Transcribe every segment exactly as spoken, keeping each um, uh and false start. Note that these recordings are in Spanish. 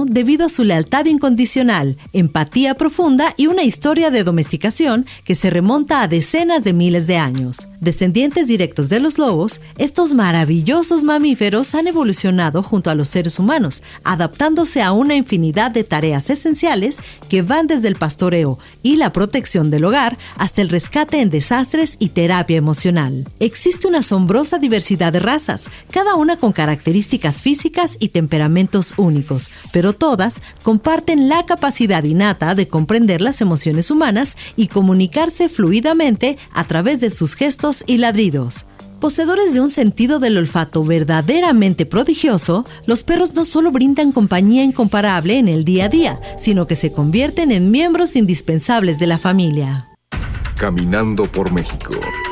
humano debido a su lealtad incondicional, empatía profunda y una historia de domesticación que se remonta a decenas de miles de años. Descendientes directos de los lobos, estos maravillosos mamíferos han evolucionado junto a los seres humanos, adaptándose a una infinidad de tareas esenciales que van desde el pastoreo y la protección del hogar hasta el rescate en desastres y terapia emocional. Existe una asombrosa diversidad de razas, cada una con características físicas y temperamentos únicos, pero todas comparten la capacidad innata de comprender las emociones humanas y comunicarse fluidamente a través de sus gestos y ladridos. Poseedores de un sentido del olfato verdaderamente prodigioso, los perros no solo brindan compañía incomparable en el día a día, sino que se convierten en miembros indispensables de la familia. Caminando por México.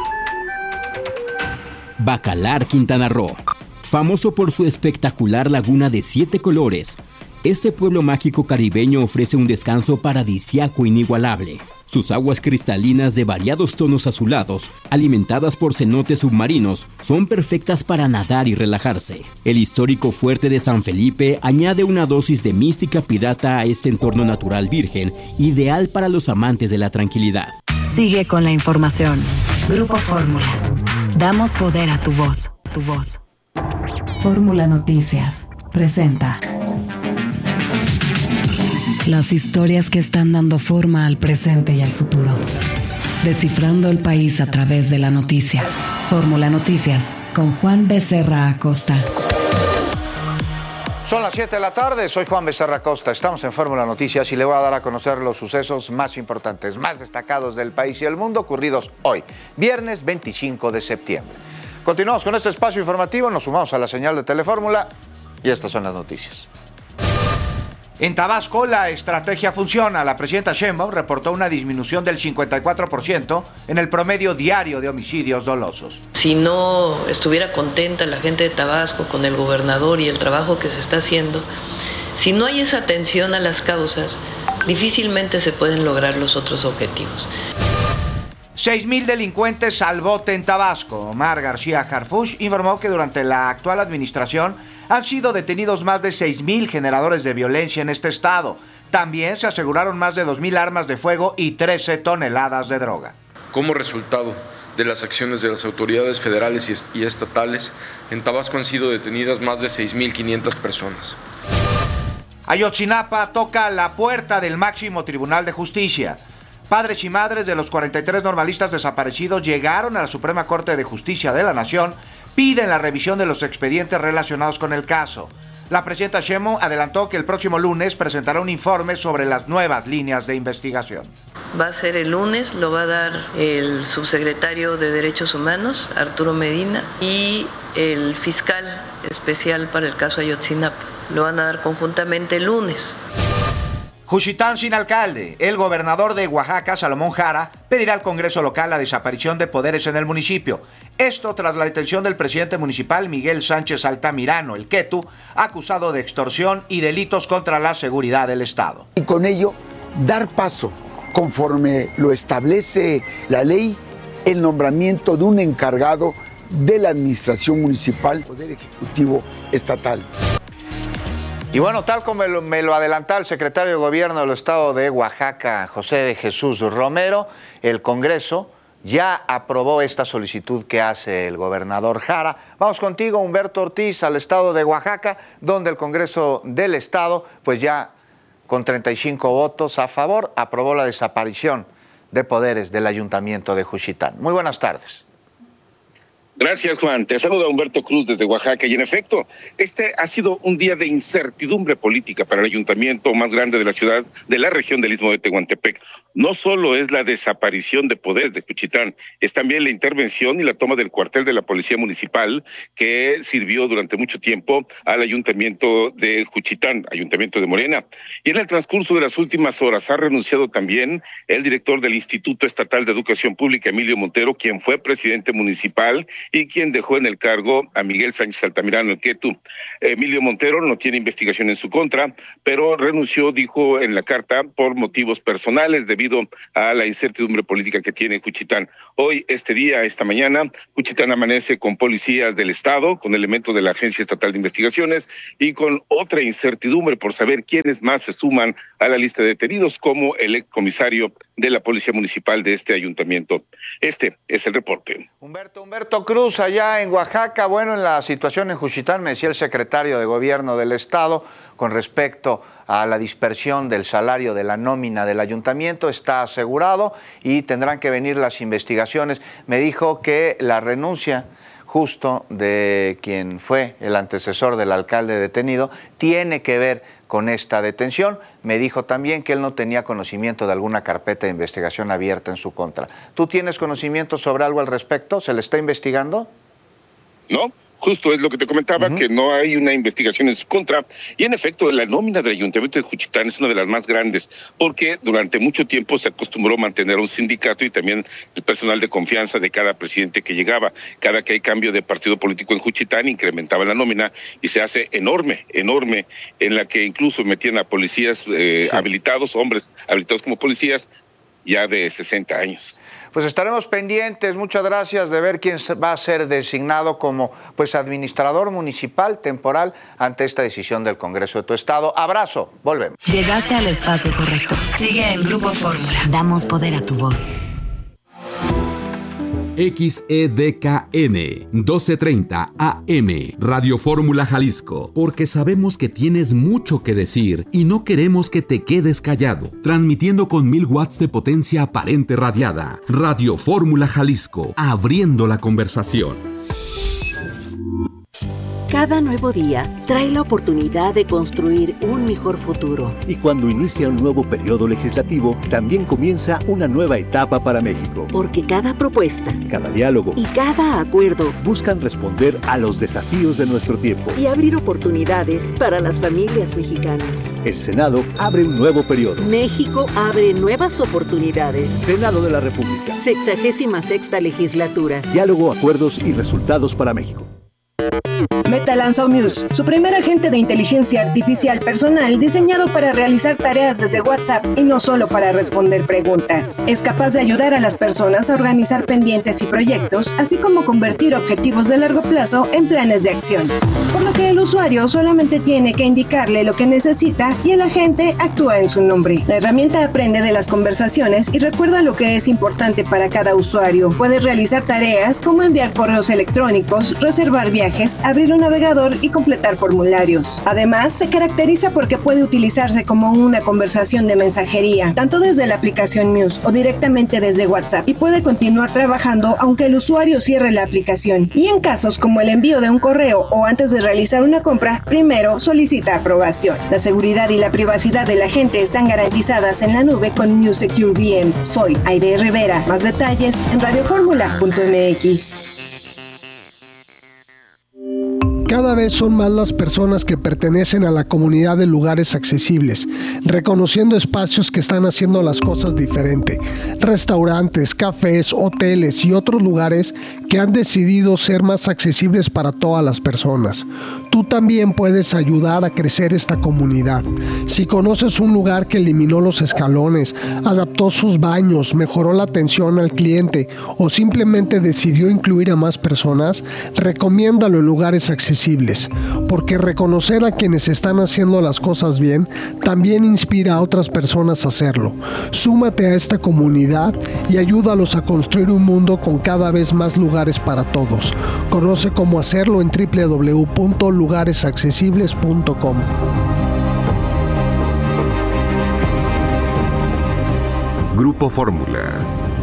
Bacalar, Quintana Roo. Famoso por su espectacular laguna de siete colores, este pueblo mágico caribeño ofrece un descanso paradisíaco inigualable. Sus aguas cristalinas de variados tonos azulados, alimentadas por cenotes submarinos, son perfectas para nadar y relajarse. El histórico fuerte de San Felipe añade una dosis de mística pirata a este entorno natural virgen, ideal para los amantes de la tranquilidad. Sigue con la información. Grupo Fórmula. Damos poder a tu voz. Tu voz. Fórmula Noticias presenta las historias que están dando forma al presente y al futuro. Descifrando el país a través de la noticia. Fórmula Noticias con Juan Becerra Acosta. Son las siete de la tarde, soy Juan Becerra Acosta, estamos en Fórmula Noticias y le voy a dar a conocer los sucesos más importantes, más destacados del país y el mundo ocurridos hoy, viernes veinticinco de septiembre. Continuamos con este espacio informativo, nos sumamos a la señal de Telefórmula y estas son las noticias. En Tabasco, la estrategia funciona. La presidenta Sheinbaum reportó una disminución del cincuenta y cuatro por ciento en el promedio diario de homicidios dolosos. Si no estuviera contenta la gente de Tabasco con el gobernador y el trabajo que se está haciendo, si no hay esa atención a las causas, difícilmente se pueden lograr los otros objetivos. Seis mil delincuentes al bote en Tabasco. Omar García Harfuch informó que durante la actual administración han sido detenidos más de seis mil generadores de violencia en este estado. También se aseguraron más de dos mil armas de fuego y trece toneladas de droga. Como resultado de las acciones de las autoridades federales y estatales, en Tabasco han sido detenidas más de seis mil quinientas personas. Ayotzinapa toca la puerta del máximo tribunal de justicia. Padres y madres de los cuarenta y tres normalistas desaparecidos llegaron a la Suprema Corte de Justicia de la Nación, piden la revisión de los expedientes relacionados con el caso. La presidenta Sheinbaum adelantó que el próximo lunes presentará un informe sobre las nuevas líneas de investigación. Va a ser el lunes, lo va a dar el subsecretario de Derechos Humanos, Arturo Medina, y el fiscal especial para el caso Ayotzinapa. Lo van a dar conjuntamente el lunes. Juchitán sin alcalde. El gobernador de Oaxaca, Salomón Jara, pedirá al Congreso local la desaparición de poderes en el municipio. Esto tras la detención del presidente municipal Miguel Sánchez Altamirano, el Quetu, acusado de extorsión y delitos contra la seguridad del Estado. Y con ello, dar paso, conforme lo establece la ley, el nombramiento de un encargado de la administración municipal, Poder Ejecutivo Estatal. Y bueno, tal como me lo, me lo adelantó el secretario de Gobierno del Estado de Oaxaca, José de Jesús Romero, el Congreso ya aprobó esta solicitud que hace el gobernador Jara. Vamos contigo, Humberto Ortiz, al Estado de Oaxaca, donde el Congreso del Estado, pues ya con treinta y cinco votos a favor, aprobó la desaparición de poderes del Ayuntamiento de Juchitán. Muy buenas tardes. Gracias, Juan. Te saluda Humberto Cruz desde Oaxaca y en efecto, este ha sido un día de incertidumbre política para el ayuntamiento más grande de la ciudad, de la región del Istmo de Tehuantepec. No solo es la desaparición de poderes de Juchitán, es también la intervención y la toma del cuartel de la Policía Municipal que sirvió durante mucho tiempo al ayuntamiento de Juchitán, ayuntamiento de Morena. Y en el transcurso de las últimas horas ha renunciado también el director del Instituto Estatal de Educación Pública, Emilio Montero, quien fue presidente municipal y quien dejó en el cargo a Miguel Sánchez Altamirano Elquetu. Emilio Montero no tiene investigación en su contra, pero renunció, dijo en la carta, por motivos personales debido a la incertidumbre política que tiene Juchitán. Hoy, este día, esta mañana, Juchitán amanece con policías del Estado, con elementos de la Agencia Estatal de Investigaciones y con otra incertidumbre por saber quiénes más se suman a la lista de detenidos, como el excomisario de la Policía Municipal de este ayuntamiento. Este es el reporte. Humberto, Humberto Cruz, allá en Oaxaca. Bueno, en la situación en Juchitán, me decía el secretario de Gobierno del Estado, con respecto a la dispersión del salario de la nómina del ayuntamiento, está asegurado y tendrán que venir las investigaciones. Me dijo que la renuncia justo de quien fue el antecesor del alcalde detenido tiene que ver con esta detención. Me dijo también que él no tenía conocimiento de alguna carpeta de investigación abierta en su contra. ¿Tú tienes conocimiento sobre algo al respecto? ¿Se le está investigando? No. Justo es lo que te comentaba, uh-huh. que no hay una investigación en su contra. Y en efecto, la nómina del Ayuntamiento de Juchitán es una de las más grandes, porque durante mucho tiempo se acostumbró a mantener un sindicato y también el personal de confianza de cada presidente que llegaba. Cada que hay cambio de partido político en Juchitán, incrementaba la nómina y se hace enorme, enorme, en la que incluso metían a policías eh, sí. habilitados, hombres habilitados como policías, ya de sesenta años. Pues estaremos pendientes, muchas gracias, de ver quién va a ser designado como pues administrador municipal temporal ante esta decisión del Congreso de tu estado. Abrazo, volvemos. Llegaste al espacio correcto. Sigue en Grupo Fórmula. Damos poder a tu voz. X E D K N doce treinta A M Radio Fórmula Jalisco, porque sabemos que tienes mucho que decir y no queremos que te quedes callado. Transmitiendo con mil watts de potencia aparente radiada. Radio Fórmula Jalisco, abriendo la conversación. Cada nuevo día trae la oportunidad de construir un mejor futuro. Y cuando inicia un nuevo periodo legislativo, también comienza una nueva etapa para México. Porque cada propuesta, cada diálogo y cada acuerdo buscan responder a los desafíos de nuestro tiempo y abrir oportunidades para las familias mexicanas. El Senado abre un nuevo periodo. México abre nuevas oportunidades. Senado de la República. Sexagésima sexta legislatura. Diálogo, acuerdos y resultados para México. Meta lanzó Muse, su primer agente de inteligencia artificial personal diseñado para realizar tareas desde WhatsApp y no solo para responder preguntas. Es capaz de ayudar a las personas a organizar pendientes y proyectos, así como convertir objetivos de largo plazo en planes de acción. Por lo que el usuario solamente tiene que indicarle lo que necesita y el agente actúa en su nombre. La herramienta aprende de las conversaciones y recuerda lo que es importante para cada usuario. Puede realizar tareas como enviar correos electrónicos, reservar viajes, abrir un navegador y completar formularios. Además, se caracteriza porque puede utilizarse como una conversación de mensajería, tanto desde la aplicación Muse o directamente desde WhatsApp, y puede continuar trabajando aunque el usuario cierre la aplicación. Y en casos como el envío de un correo o antes de realizar una compra, primero solicita aprobación. La seguridad y la privacidad de la gente están garantizadas en la nube con Muse Secure V M. Soy Aide Rivera. Más detalles en radio fórmula punto m x. Cada vez son más las personas que pertenecen a la comunidad de lugares accesibles, reconociendo espacios que están haciendo las cosas diferente. Restaurantes, cafés, hoteles y otros lugares que han decidido ser más accesibles para todas las personas. Tú también puedes ayudar a crecer esta comunidad. Si conoces un lugar que eliminó los escalones, adaptó sus baños, mejoró la atención al cliente o simplemente decidió incluir a más personas, recomiéndalo en lugares accesibles. Porque reconocer a quienes están haciendo las cosas bien también inspira a otras personas a hacerlo. Súmate a esta comunidad y ayúdalos a construir un mundo con cada vez más lugares para todos. Conoce cómo hacerlo en doble u doble u doble u punto lugares accesibles punto com. Grupo Fórmula.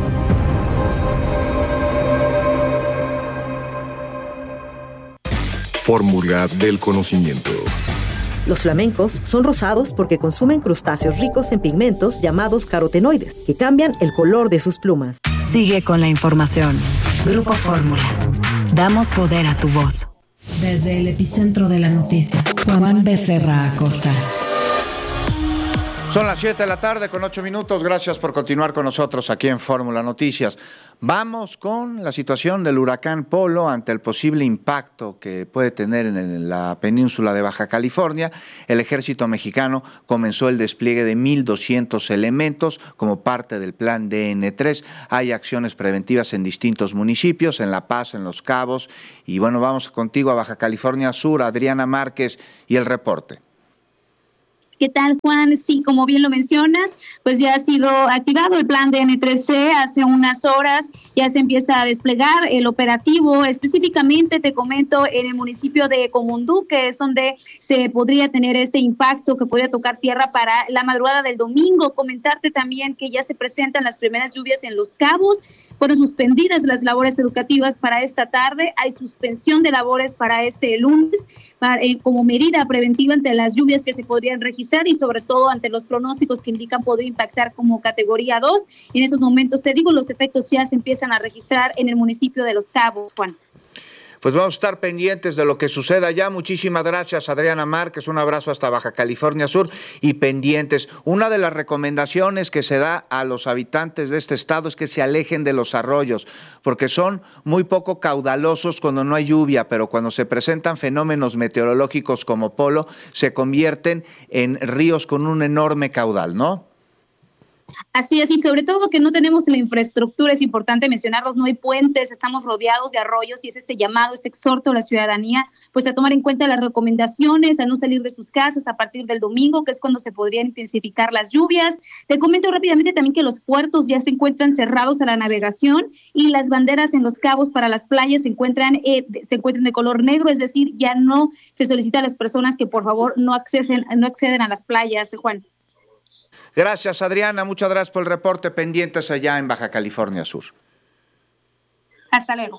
Fórmula del conocimiento. Los flamencos son rosados porque consumen crustáceos ricos en pigmentos llamados carotenoides, que cambian el color de sus plumas. Sigue con la información. Grupo Fórmula. Damos poder a tu voz. Desde el epicentro de la noticia, Juan Becerra Acosta. Son las siete de la tarde con ocho minutos. Gracias por continuar con nosotros aquí en Fórmula Noticias. Vamos con la situación del huracán Polo ante el posible impacto que puede tener en la península de Baja California. El ejército mexicano comenzó el despliegue de mil doscientos elementos como parte del plan D N tres. Hay acciones preventivas en distintos municipios, en La Paz, en Los Cabos. Y bueno, vamos contigo a Baja California Sur, Adriana Márquez y el reporte. ¿Qué tal, Juan? Sí, como bien lo mencionas, pues ya ha sido activado el plan D N tres C hace unas horas, ya se empieza a desplegar el operativo. Específicamente te comento en el municipio de Comundú, que es donde se podría tener este impacto que podría tocar tierra para la madrugada del domingo. Comentarte también que ya se presentan las primeras lluvias en Los Cabos, fueron suspendidas las labores educativas para esta tarde, hay suspensión de labores para este lunes, para, eh, como medida preventiva ante las lluvias que se podrían registrar y sobre todo ante los pronósticos que indican poder impactar como categoría dos. En esos momentos, te digo, los efectos ya se empiezan a registrar en el municipio de Los Cabos, Juan. Pues vamos a estar pendientes de lo que suceda allá. Muchísimas gracias, Adriana Márquez. Un abrazo hasta Baja California Sur y pendientes. Una de las recomendaciones que se da a los habitantes de este estado es que se alejen de los arroyos, porque son muy poco caudalosos cuando no hay lluvia, pero cuando se presentan fenómenos meteorológicos como Polo, se convierten en ríos con un enorme caudal, ¿no? Así es, y sobre todo que no tenemos la infraestructura, es importante mencionarlos, no hay puentes, estamos rodeados de arroyos y es este llamado, este exhorto a la ciudadanía, pues a tomar en cuenta las recomendaciones, a no salir de sus casas a partir del domingo, que es cuando se podrían intensificar las lluvias. Te comento rápidamente también que los puertos ya se encuentran cerrados a la navegación y las banderas en Los Cabos para las playas se encuentran, eh, se encuentran de color negro, es decir, ya no se solicita a las personas que por favor no acceden, no acceden a las playas, Juan. Gracias, Adriana. Muchas gracias por el reporte. Pendientes allá en Baja California Sur. Hasta luego.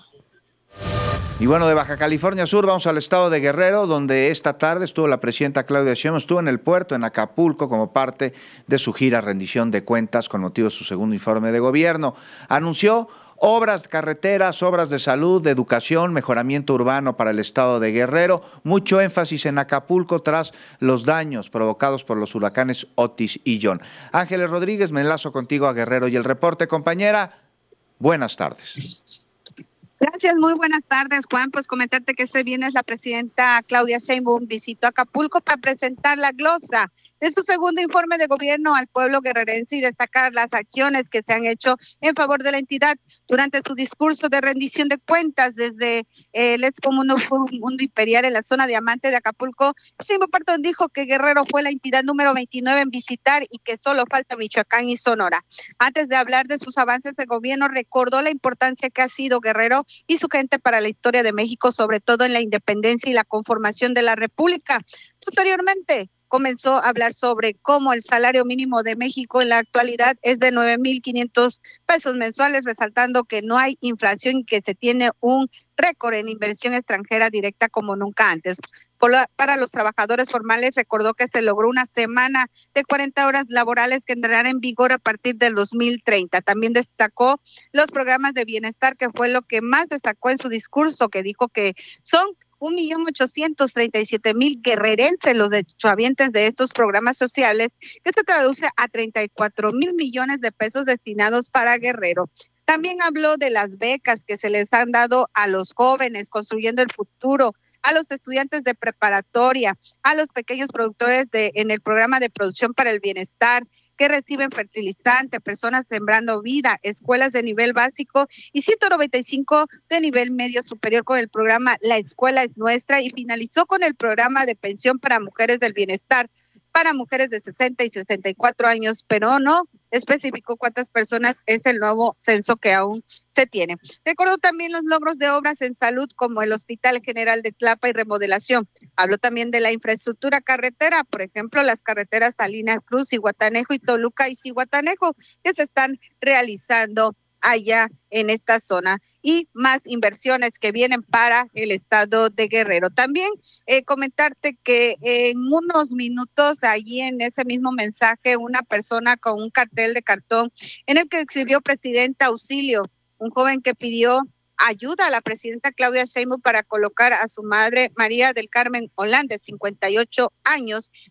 Y bueno, de Baja California Sur vamos al estado de Guerrero, donde esta tarde estuvo la presidenta Claudia Sheinbaum, estuvo en el puerto, en Acapulco, como parte de su gira rendición de cuentas con motivo de su segundo informe de gobierno. Anunció obras, carreteras, obras de salud, de educación, mejoramiento urbano para el estado de Guerrero. Mucho énfasis en Acapulco tras los daños provocados por los huracanes Otis y John. Ángeles Rodríguez, me enlazo contigo a Guerrero y el reporte. Compañera, buenas tardes. Gracias, muy buenas tardes, Juan. Pues comentarte que este viernes la presidenta Claudia Sheinbaum visitó Acapulco para presentar la glosa de su segundo informe de gobierno al pueblo guerrerense y destacar las acciones que se han hecho en favor de la entidad. Durante su discurso de rendición de cuentas desde el Expo Mundo, Mundo Imperial en la zona diamante de Acapulco, Sheinbaum Parton dijo que Guerrero fue la entidad número veintinueve en visitar y que solo falta Michoacán y Sonora. Antes de hablar de sus avances de gobierno, recordó la importancia que ha sido Guerrero y su gente para la historia de México, sobre todo en la independencia y la conformación de la República. Posteriormente, comenzó a hablar sobre cómo el salario mínimo de México en la actualidad es de nueve mil quinientos pesos mensuales, resaltando que no hay inflación y que se tiene un récord en inversión extranjera directa como nunca antes. Por la, para los trabajadores formales, recordó que se logró una semana de cuarenta horas laborales que entrarán en vigor a partir del dos mil treinta. También destacó los programas de bienestar, que fue lo que más destacó en su discurso, que dijo que son un millón ochocientos treinta y siete mil guerrerenses los derechohabientes de estos programas sociales, que se traduce a treinta y cuatro mil millones de pesos destinados para Guerrero. También habló de las becas que se les han dado a los jóvenes construyendo el futuro, a los estudiantes de preparatoria, a los pequeños productores de en el programa de producción para el bienestar, que reciben fertilizante, personas sembrando vida, escuelas de nivel básico y ciento noventa y cinco de nivel medio superior con el programa La Escuela es Nuestra, y finalizó con el programa de pensión para mujeres del bienestar, para mujeres de sesenta y sesenta y cuatro años, pero no especificó cuántas personas es el nuevo censo que aún se tiene. Recordó también los logros de obras en salud como el Hospital General de Tlapa y remodelación. Habló también de la infraestructura carretera, por ejemplo, las carreteras Salinas Cruz, Zihuatanejo y Toluca y Zihuatanejo, que se están realizando allá en esta zona, y más inversiones que vienen para el estado de Guerrero. También eh, comentarte que en unos minutos, allí en ese mismo mensaje, una persona con un cartel de cartón en el que escribió Presidenta Auxilio, un joven que pidió ayuda a la presidenta Claudia Sheinbaum para colocar a su madre María del Carmen Holán, de cincuenta y ocho años,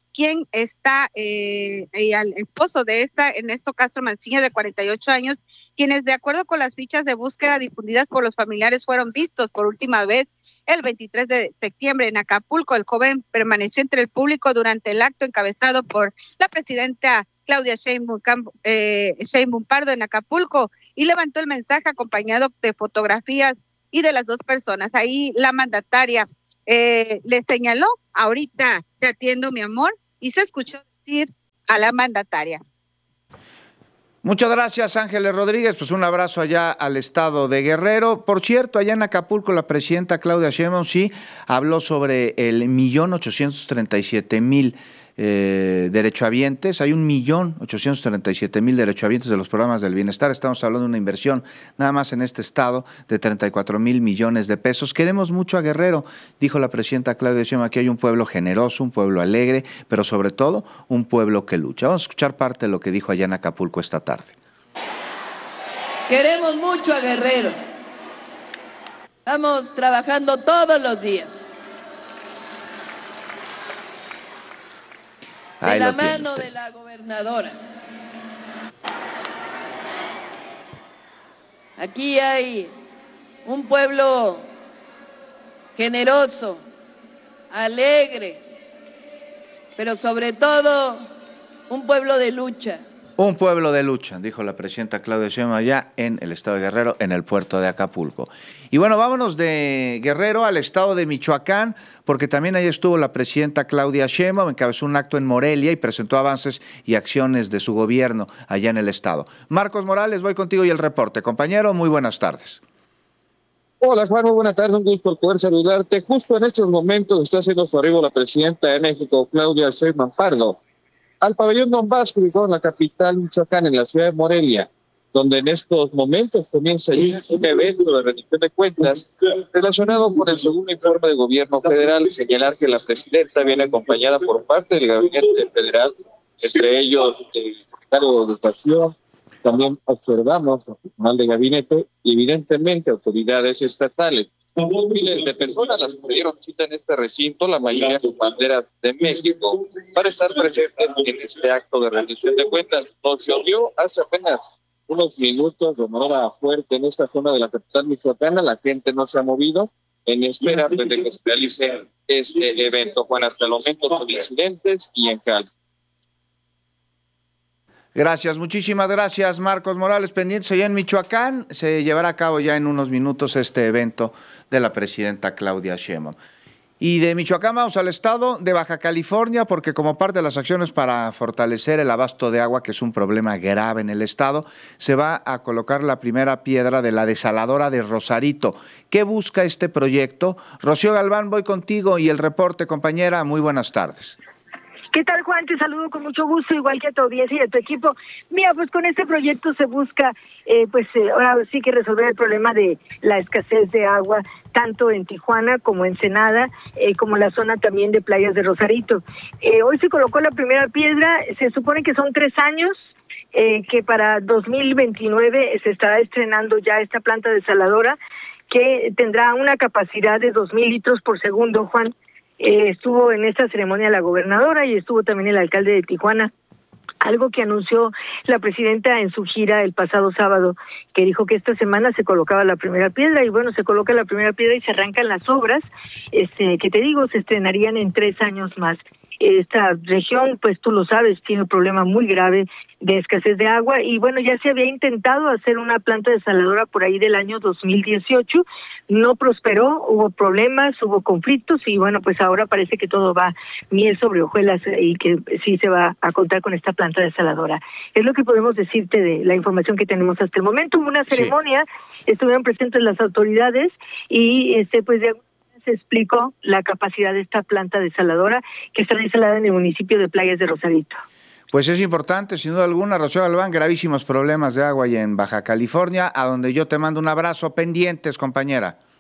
quien está, eh, y al esposo de esta, Ernesto Castro Manciña, de cuarenta y ocho años, quienes de acuerdo con las fichas de búsqueda difundidas por los familiares fueron vistos por última vez el veintitrés de septiembre en Acapulco. El joven permaneció entre el público durante el acto encabezado por la presidenta Claudia Sheinbaum, eh, Sheinbaum Pardo en Acapulco, y levantó el mensaje acompañado de fotografías y de las dos personas. Ahí la mandataria eh, le señaló: ahorita te atiendo, mi amor, y se escuchó decir a la mandataria. Muchas gracias, Ángeles Rodríguez. Pues un abrazo allá al estado de Guerrero. Por cierto, allá en Acapulco, la presidenta Claudia Sheinbaum sí habló sobre el millón ochocientos treinta y siete mil eh, derechohabientes. Hay un millón ochocientos treinta y siete mil derechohabientes de los programas del bienestar. Estamos hablando de una inversión nada más en este estado de treinta y cuatro mil millones de pesos. Queremos mucho a Guerrero, dijo la presidenta Claudia Sheinbaum. Aquí hay un pueblo generoso, un pueblo alegre, pero sobre todo un pueblo que lucha. Vamos a escuchar parte de lo que dijo allá en Acapulco esta tarde. Queremos mucho a Guerrero. Estamos trabajando todos los días. De la mano de la gobernadora. Aquí hay un pueblo generoso, alegre, pero sobre todo un pueblo de lucha. Un pueblo de lucha, dijo la presidenta Claudia Sheinbaum allá en el estado de Guerrero, en el puerto de Acapulco. Y bueno, vámonos de Guerrero al estado de Michoacán, porque también ahí estuvo la presidenta Claudia Sheinbaum, encabezó un acto en Morelia y presentó avances y acciones de su gobierno allá en el estado. Marcos Morales, voy contigo y el reporte. Compañero, muy buenas tardes. Hola Juan, muy buena tarde, un gusto poder saludarte. Justo en estos momentos está haciendo su arribo la presidenta de México, Claudia Sheinbaum Pardo, al pabellón Don Vasco, ubicado en la capital Michoacán, en la ciudad de Morelia, donde en estos momentos comienza un evento de rendición de cuentas relacionado con el segundo informe de gobierno federal. Señalar que la presidenta viene acompañada por parte del gabinete federal, entre ellos el secretario de Educación. También observamos al personal de gabinete y evidentemente autoridades estatales. Miles de personas las que se dieron cita en este recinto, la mayoría con banderas de México, para estar presentes en este acto de rendición de cuentas. Nos llovió hace apenas unos minutos de manera fuerte en esta zona de la capital michoacana. La gente no se ha movido en espera de que se realice este evento. Juan, hasta el momento son incidentes y en calma. Gracias, muchísimas gracias, Marcos Morales. Pendientes allá en Michoacán, se llevará a cabo ya en unos minutos este evento de la presidenta Claudia Sheinbaum. Y de Michoacán vamos al estado de Baja California, porque como parte de las acciones para fortalecer el abasto de agua, que es un problema grave en el estado, se va a colocar la primera piedra de la desaladora de Rosarito. ¿Qué busca este proyecto? Rocío Galván, voy contigo y el reporte, compañera. Muy buenas tardes. ¿Qué tal, Juan? Te saludo con mucho gusto, igual que a tu audiencia y a tu equipo. Mira, pues con este proyecto se busca, eh, pues eh, ahora sí que resolver el problema de la escasez de agua, tanto en Tijuana como en Ensenada, eh, como la zona también de playas de Rosarito. Eh, hoy se colocó la primera piedra, se supone que son tres años, eh, que para dos mil veintinueve se estará estrenando ya esta planta desaladora, que tendrá una capacidad de dos mil litros por segundo, Juan. Eh, estuvo en esta ceremonia la gobernadora y estuvo también el alcalde de Tijuana, algo que anunció la presidenta en su gira el pasado sábado, que dijo que esta semana se colocaba la primera piedra, y bueno, se coloca la primera piedra y se arrancan las obras, este, que te digo, se estrenarían en tres años más. Esta región, pues tú lo sabes, tiene un problema muy grave de escasez de agua, y bueno, ya se había intentado hacer una planta desaladora por ahí del año dos mil dieciocho, no prosperó, hubo problemas, hubo conflictos, y bueno, pues ahora parece que todo va miel sobre hojuelas y que sí se va a contar con esta planta desaladora. Es lo que podemos decirte de la información que tenemos hasta el momento. Hubo una ceremonia, sí. Estuvieron presentes las autoridades y este pues de se explicó la capacidad de esta planta desaladora que está instalada en el municipio de Playas de Rosarito. Pues es importante, sin duda alguna, Rocío Galván, gravísimos problemas de agua ahí en Baja California, a donde yo te mando un abrazo. Pendientes, compañera.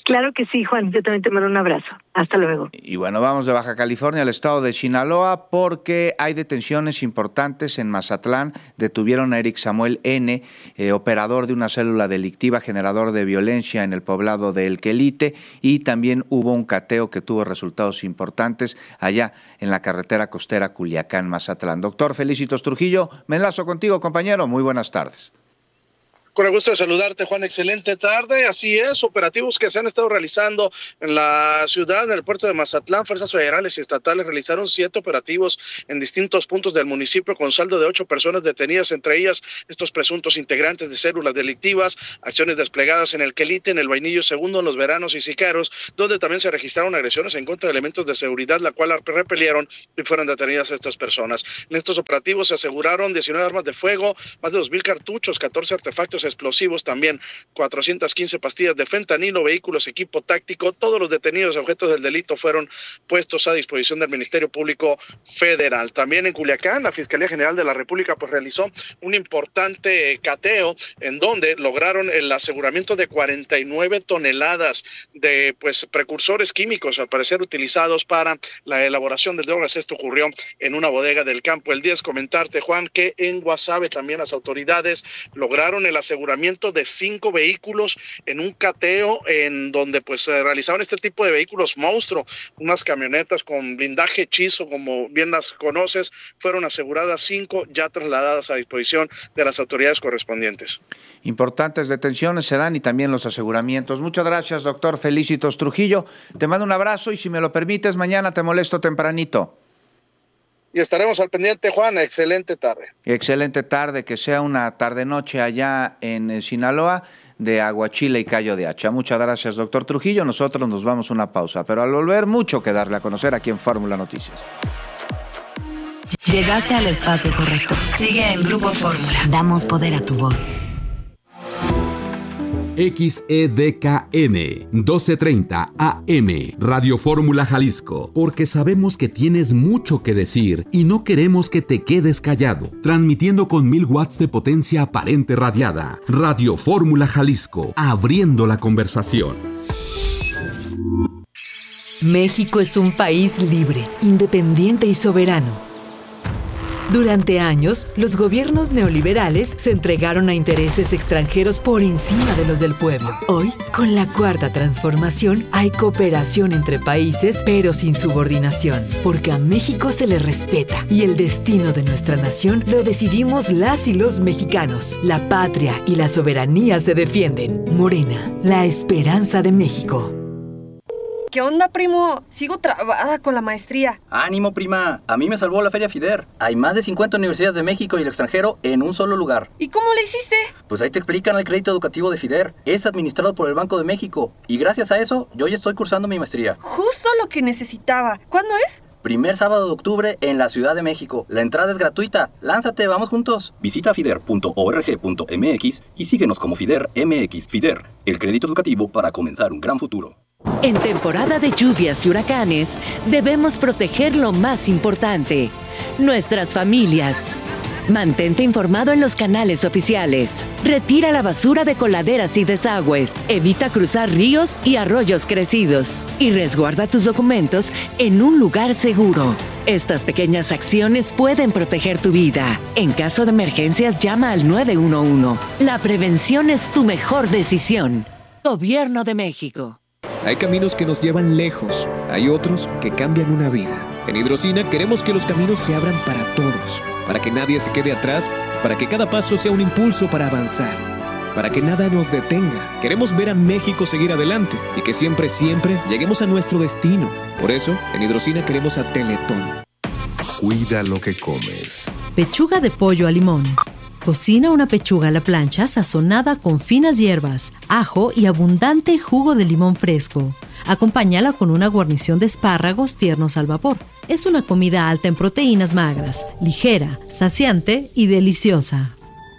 Claro que sí, Juan, yo también te mando un abrazo. Hasta luego. Y bueno, vamos de Baja California al estado de Sinaloa porque hay detenciones importantes en Mazatlán. Detuvieron a Eric Samuel N., eh, operador de una célula delictiva, generador de violencia en el poblado de El Quelite, y también hubo un cateo que tuvo resultados importantes allá en la carretera costera Culiacán-Mazatlán. Doctor Felicitos Trujillo, me enlazo contigo, compañero. Muy buenas tardes. Con el gusto de saludarte, Juan. Excelente tarde. Así es, operativos que se han estado realizando en la ciudad, en el puerto de Mazatlán. Fuerzas federales y estatales realizaron siete operativos en distintos puntos del municipio con saldo de ocho personas detenidas, entre ellas estos presuntos integrantes de células delictivas, acciones desplegadas en El Quelite, en el Vainillo Segundo, en Los Veranos y Sicaros, donde también se registraron agresiones en contra de elementos de seguridad, la cual repelieron y fueron detenidas estas personas. En estos operativos se aseguraron diecinueve armas de fuego, más de dos mil cartuchos, catorce artefactos explosivos, también cuatrocientas quince pastillas de fentanilo, vehículos, equipo táctico. Todos los detenidos objetos del delito fueron puestos a disposición del Ministerio Público Federal. También en Culiacán, la Fiscalía General de la República pues realizó un importante cateo en donde lograron el aseguramiento de cuarenta y nueve toneladas de pues precursores químicos, al parecer utilizados para la elaboración de drogas. Esto ocurrió en una bodega del campo El diez. Comentarte, Juan, que en Guasave también las autoridades lograron el aseguramiento de cinco vehículos en un cateo en donde pues se realizaban este tipo de vehículos monstruo, unas camionetas con blindaje hechizo, como bien las conoces. Fueron aseguradas cinco, ya trasladadas a disposición de las autoridades correspondientes. Importantes detenciones se dan y también los aseguramientos. Muchas gracias, doctor Felicitos Trujillo. Te mando un abrazo y si me lo permites, mañana te molesto tempranito. Y estaremos al pendiente, Juan. Excelente tarde. Excelente tarde, que sea una tarde-noche allá en Sinaloa de aguachile y callo de hacha. Muchas gracias, doctor Trujillo. Nosotros nos vamos a una pausa, pero al volver, mucho que darle a conocer aquí en Fórmula Noticias. Llegaste al espacio correcto. Sigue en Grupo Fórmula. Damos poder a tu voz. X E D K N doce treinta A M Radio Fórmula Jalisco, porque sabemos que tienes mucho que decir y no queremos que te quedes callado. Transmitiendo con mil watts de potencia aparente radiada. Radio Fórmula Jalisco, abriendo la conversación. México es un país libre, independiente y soberano. Durante años, los gobiernos neoliberales se entregaron a intereses extranjeros por encima de los del pueblo. Hoy, con la Cuarta Transformación, hay cooperación entre países, pero sin subordinación, porque a México se le respeta y el destino de nuestra nación lo decidimos las y los mexicanos. La patria y la soberanía se defienden. Morena, la esperanza de México. ¿Qué onda, primo? Sigo trabada con la maestría. ¡Ánimo, prima! A mí me salvó la Feria FIDER. Hay más de cincuenta universidades de México y el extranjero en un solo lugar. ¿Y cómo le hiciste? Pues ahí te explican el crédito educativo de FIDER. Es administrado por el Banco de México. Y gracias a eso, yo ya estoy cursando mi maestría. Justo lo que necesitaba. ¿Cuándo es? Primer sábado de octubre en la Ciudad de México. La entrada es gratuita. Lánzate, vamos juntos. Visita fider punto org punto m x y síguenos como FIDER M X. FIDER, el crédito educativo para comenzar un gran futuro. En temporada de lluvias y huracanes, debemos proteger lo más importante, nuestras familias. Mantente informado en los canales oficiales. Retira la basura de coladeras y desagües. Evita cruzar ríos y arroyos crecidos. Y resguarda tus documentos en un lugar seguro. Estas pequeñas acciones pueden proteger tu vida. En caso de emergencias, llama al nueve uno uno. La prevención es tu mejor decisión. Gobierno de México. Hay caminos que nos llevan lejos, hay otros que cambian una vida. En Hidrocina queremos que los caminos se abran para todos, para que nadie se quede atrás, para que cada paso sea un impulso para avanzar, para que nada nos detenga. Queremos ver a México seguir adelante y que siempre, siempre lleguemos a nuestro destino. Por eso, en Hidrocina queremos a Teletón. Cuida lo que comes. Pechuga de pollo a limón. Cocina una pechuga a la plancha sazonada con finas hierbas, ajo y abundante jugo de limón fresco. Acompáñala con una guarnición de espárragos tiernos al vapor. Es una comida alta en proteínas magras, ligera, saciante y deliciosa.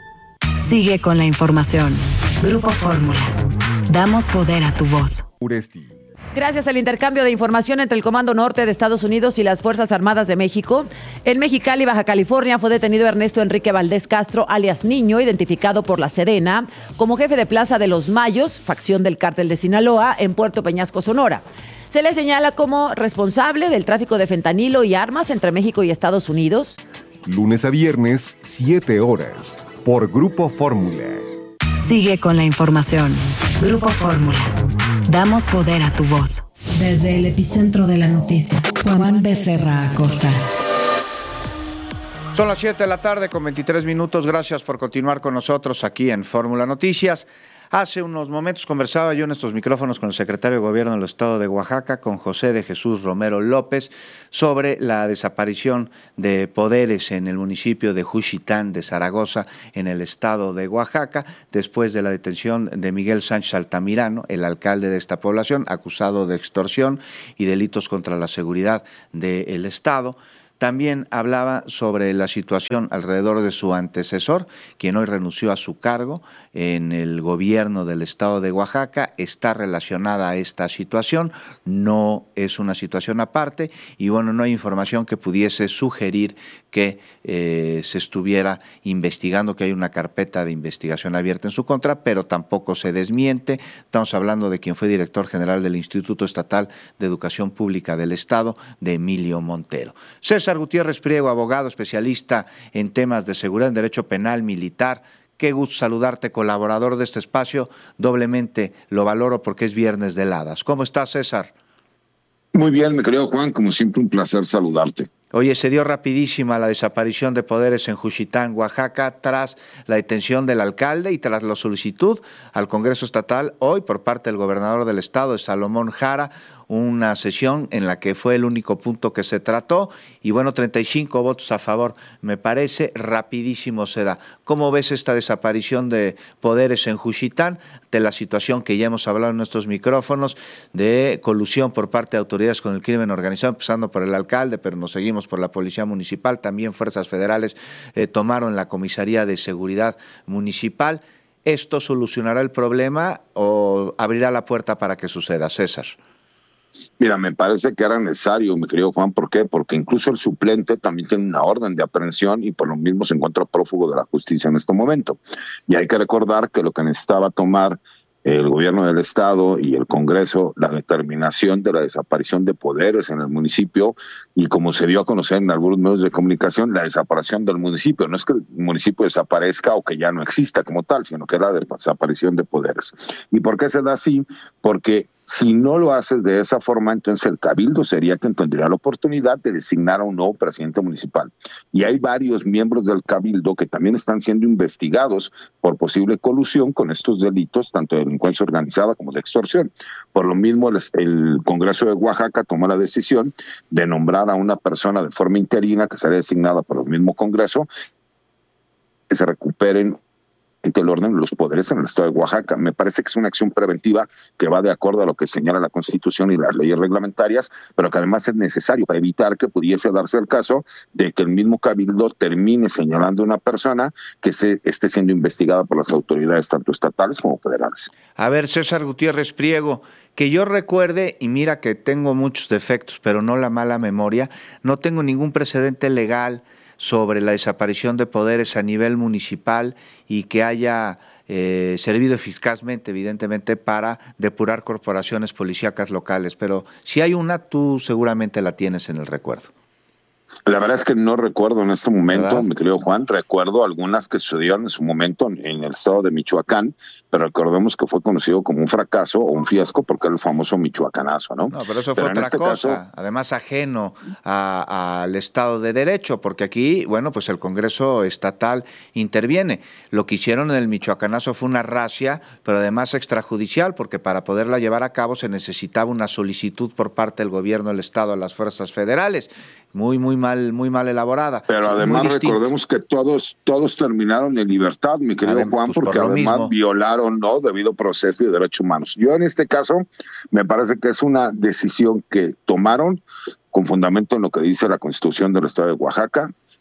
Sigue con la información. Grupo Fórmula. Damos poder a tu voz. Uresti. Gracias al intercambio de información entre el Comando Norte de Estados Unidos y las Fuerzas Armadas de México, en Mexicali, Baja California, fue detenido Ernesto Enrique Valdés Castro, alias Niño, identificado por la Sedena como jefe de Plaza de los Mayos, facción del Cártel de Sinaloa, en Puerto Peñasco, Sonora. Se le señala como responsable del tráfico de fentanilo y armas entre México y Estados Unidos. Lunes a viernes, siete horas, por Grupo Fórmula. Sigue con la información. Grupo Fórmula. Damos poder a tu voz. Desde el epicentro de la noticia, Juan Becerra Acosta. Son las siete de la tarde con veintitrés minutos. Gracias por continuar con nosotros aquí en Fórmula Noticias. Hace unos momentos conversaba yo en estos micrófonos con el secretario de Gobierno del Estado de Oaxaca, con José de Jesús Romero López, sobre la desaparición de poderes en el municipio de Juchitán de Zaragoza, en el estado de Oaxaca, después de la detención de Miguel Sánchez Altamirano, el alcalde de esta población, acusado de extorsión y delitos contra la seguridad del estado. También hablaba sobre la situación alrededor de su antecesor, quien hoy renunció a su cargo en el gobierno del estado de Oaxaca. Está relacionada a esta situación, no es una situación aparte y bueno, no hay información que pudiese sugerir que eh, se estuviera investigando, que hay una carpeta de investigación abierta en su contra, pero tampoco se desmiente. Estamos hablando de quien fue director general del Instituto Estatal de Educación Pública del Estado, de Emilio Montero. César Gutiérrez Priego, abogado especialista en temas de seguridad en derecho penal militar. Qué gusto saludarte, colaborador de este espacio. Doblemente lo valoro porque es viernes de heladas. ¿Cómo estás, César? Muy bien, mi querido Juan, como siempre un placer saludarte. Oye, se dio rapidísima la desaparición de poderes en Juchitán, Oaxaca, tras la detención del alcalde y tras la solicitud al Congreso Estatal hoy por parte del gobernador del estado, de Salomón Jara, una sesión en la que fue el único punto que se trató y bueno, treinta y cinco votos a favor, me parece rapidísimo se da. ¿Cómo ves esta desaparición de poderes en Juchitán, de la situación que ya hemos hablado en nuestros micrófonos, de colusión por parte de autoridades con el crimen organizado, empezando por el alcalde, pero nos seguimos por la Policía Municipal, también fuerzas federales eh, tomaron la Comisaría de Seguridad Municipal? ¿Esto solucionará el problema o abrirá la puerta para que suceda, César? Mira, me parece que era necesario, mi querido Juan. ¿Por qué? Porque incluso el suplente también tiene una orden de aprehensión y por lo mismo se encuentra prófugo de la justicia en este momento. Y hay que recordar que lo que necesitaba tomar el gobierno del estado y el Congreso, la determinación de la desaparición de poderes en el municipio y como se dio a conocer en algunos medios de comunicación, la desaparición del municipio. No es que el municipio desaparezca o que ya no exista como tal, sino que es la desaparición de poderes. ¿Y por qué se da así? Porque si no lo haces de esa forma, entonces el cabildo sería quien tendría la oportunidad de designar a un nuevo presidente municipal. Y hay varios miembros del cabildo que también están siendo investigados por posible colusión con estos delitos, tanto de delincuencia organizada como de extorsión. Por lo mismo, el, el Congreso de Oaxaca tomó la decisión de nombrar a una persona de forma interina que será designada por el mismo Congreso, que se recuperen el orden de los poderes en el estado de Oaxaca. Me parece que es una acción preventiva que va de acuerdo a lo que señala la Constitución y las leyes reglamentarias, pero que además es necesario para evitar que pudiese darse el caso de que el mismo cabildo termine señalando a una persona que se esté siendo investigada por las autoridades tanto estatales como federales. A ver, César Gutiérrez Priego, que yo recuerde, y mira que tengo muchos defectos, pero no la mala memoria, no tengo ningún precedente legal sobre la desaparición de poderes a nivel municipal y que haya eh, servido eficazmente, evidentemente, para depurar corporaciones policíacas locales. Pero si hay una, tú seguramente la tienes en el recuerdo. La verdad es que no recuerdo en este momento, ¿verdad? Mi querido Juan, recuerdo algunas que sucedieron en su momento en, en el estado de Michoacán, pero recordemos que fue conocido como un fracaso o un fiasco porque era el famoso michoacanazo, ¿no? No, pero eso pero fue otra este cosa, caso, además ajeno al Estado de Derecho, porque aquí, bueno, pues el Congreso Estatal interviene. Lo que hicieron en el michoacanazo fue una racia, pero además extrajudicial, porque para poderla llevar a cabo se necesitaba una solicitud por parte del gobierno del Estado a las fuerzas federales. Muy, muy mal, muy mal elaborada. Pero sí, además recordemos que todos, todos terminaron en libertad, mi querido además, Juan, pues porque por además mismo. violaron, ¿no?, debido proceso y derechos humanos. Yo en este caso me parece que es una decisión que tomaron con fundamento en lo que dice la Constitución del Estado de Oaxaca,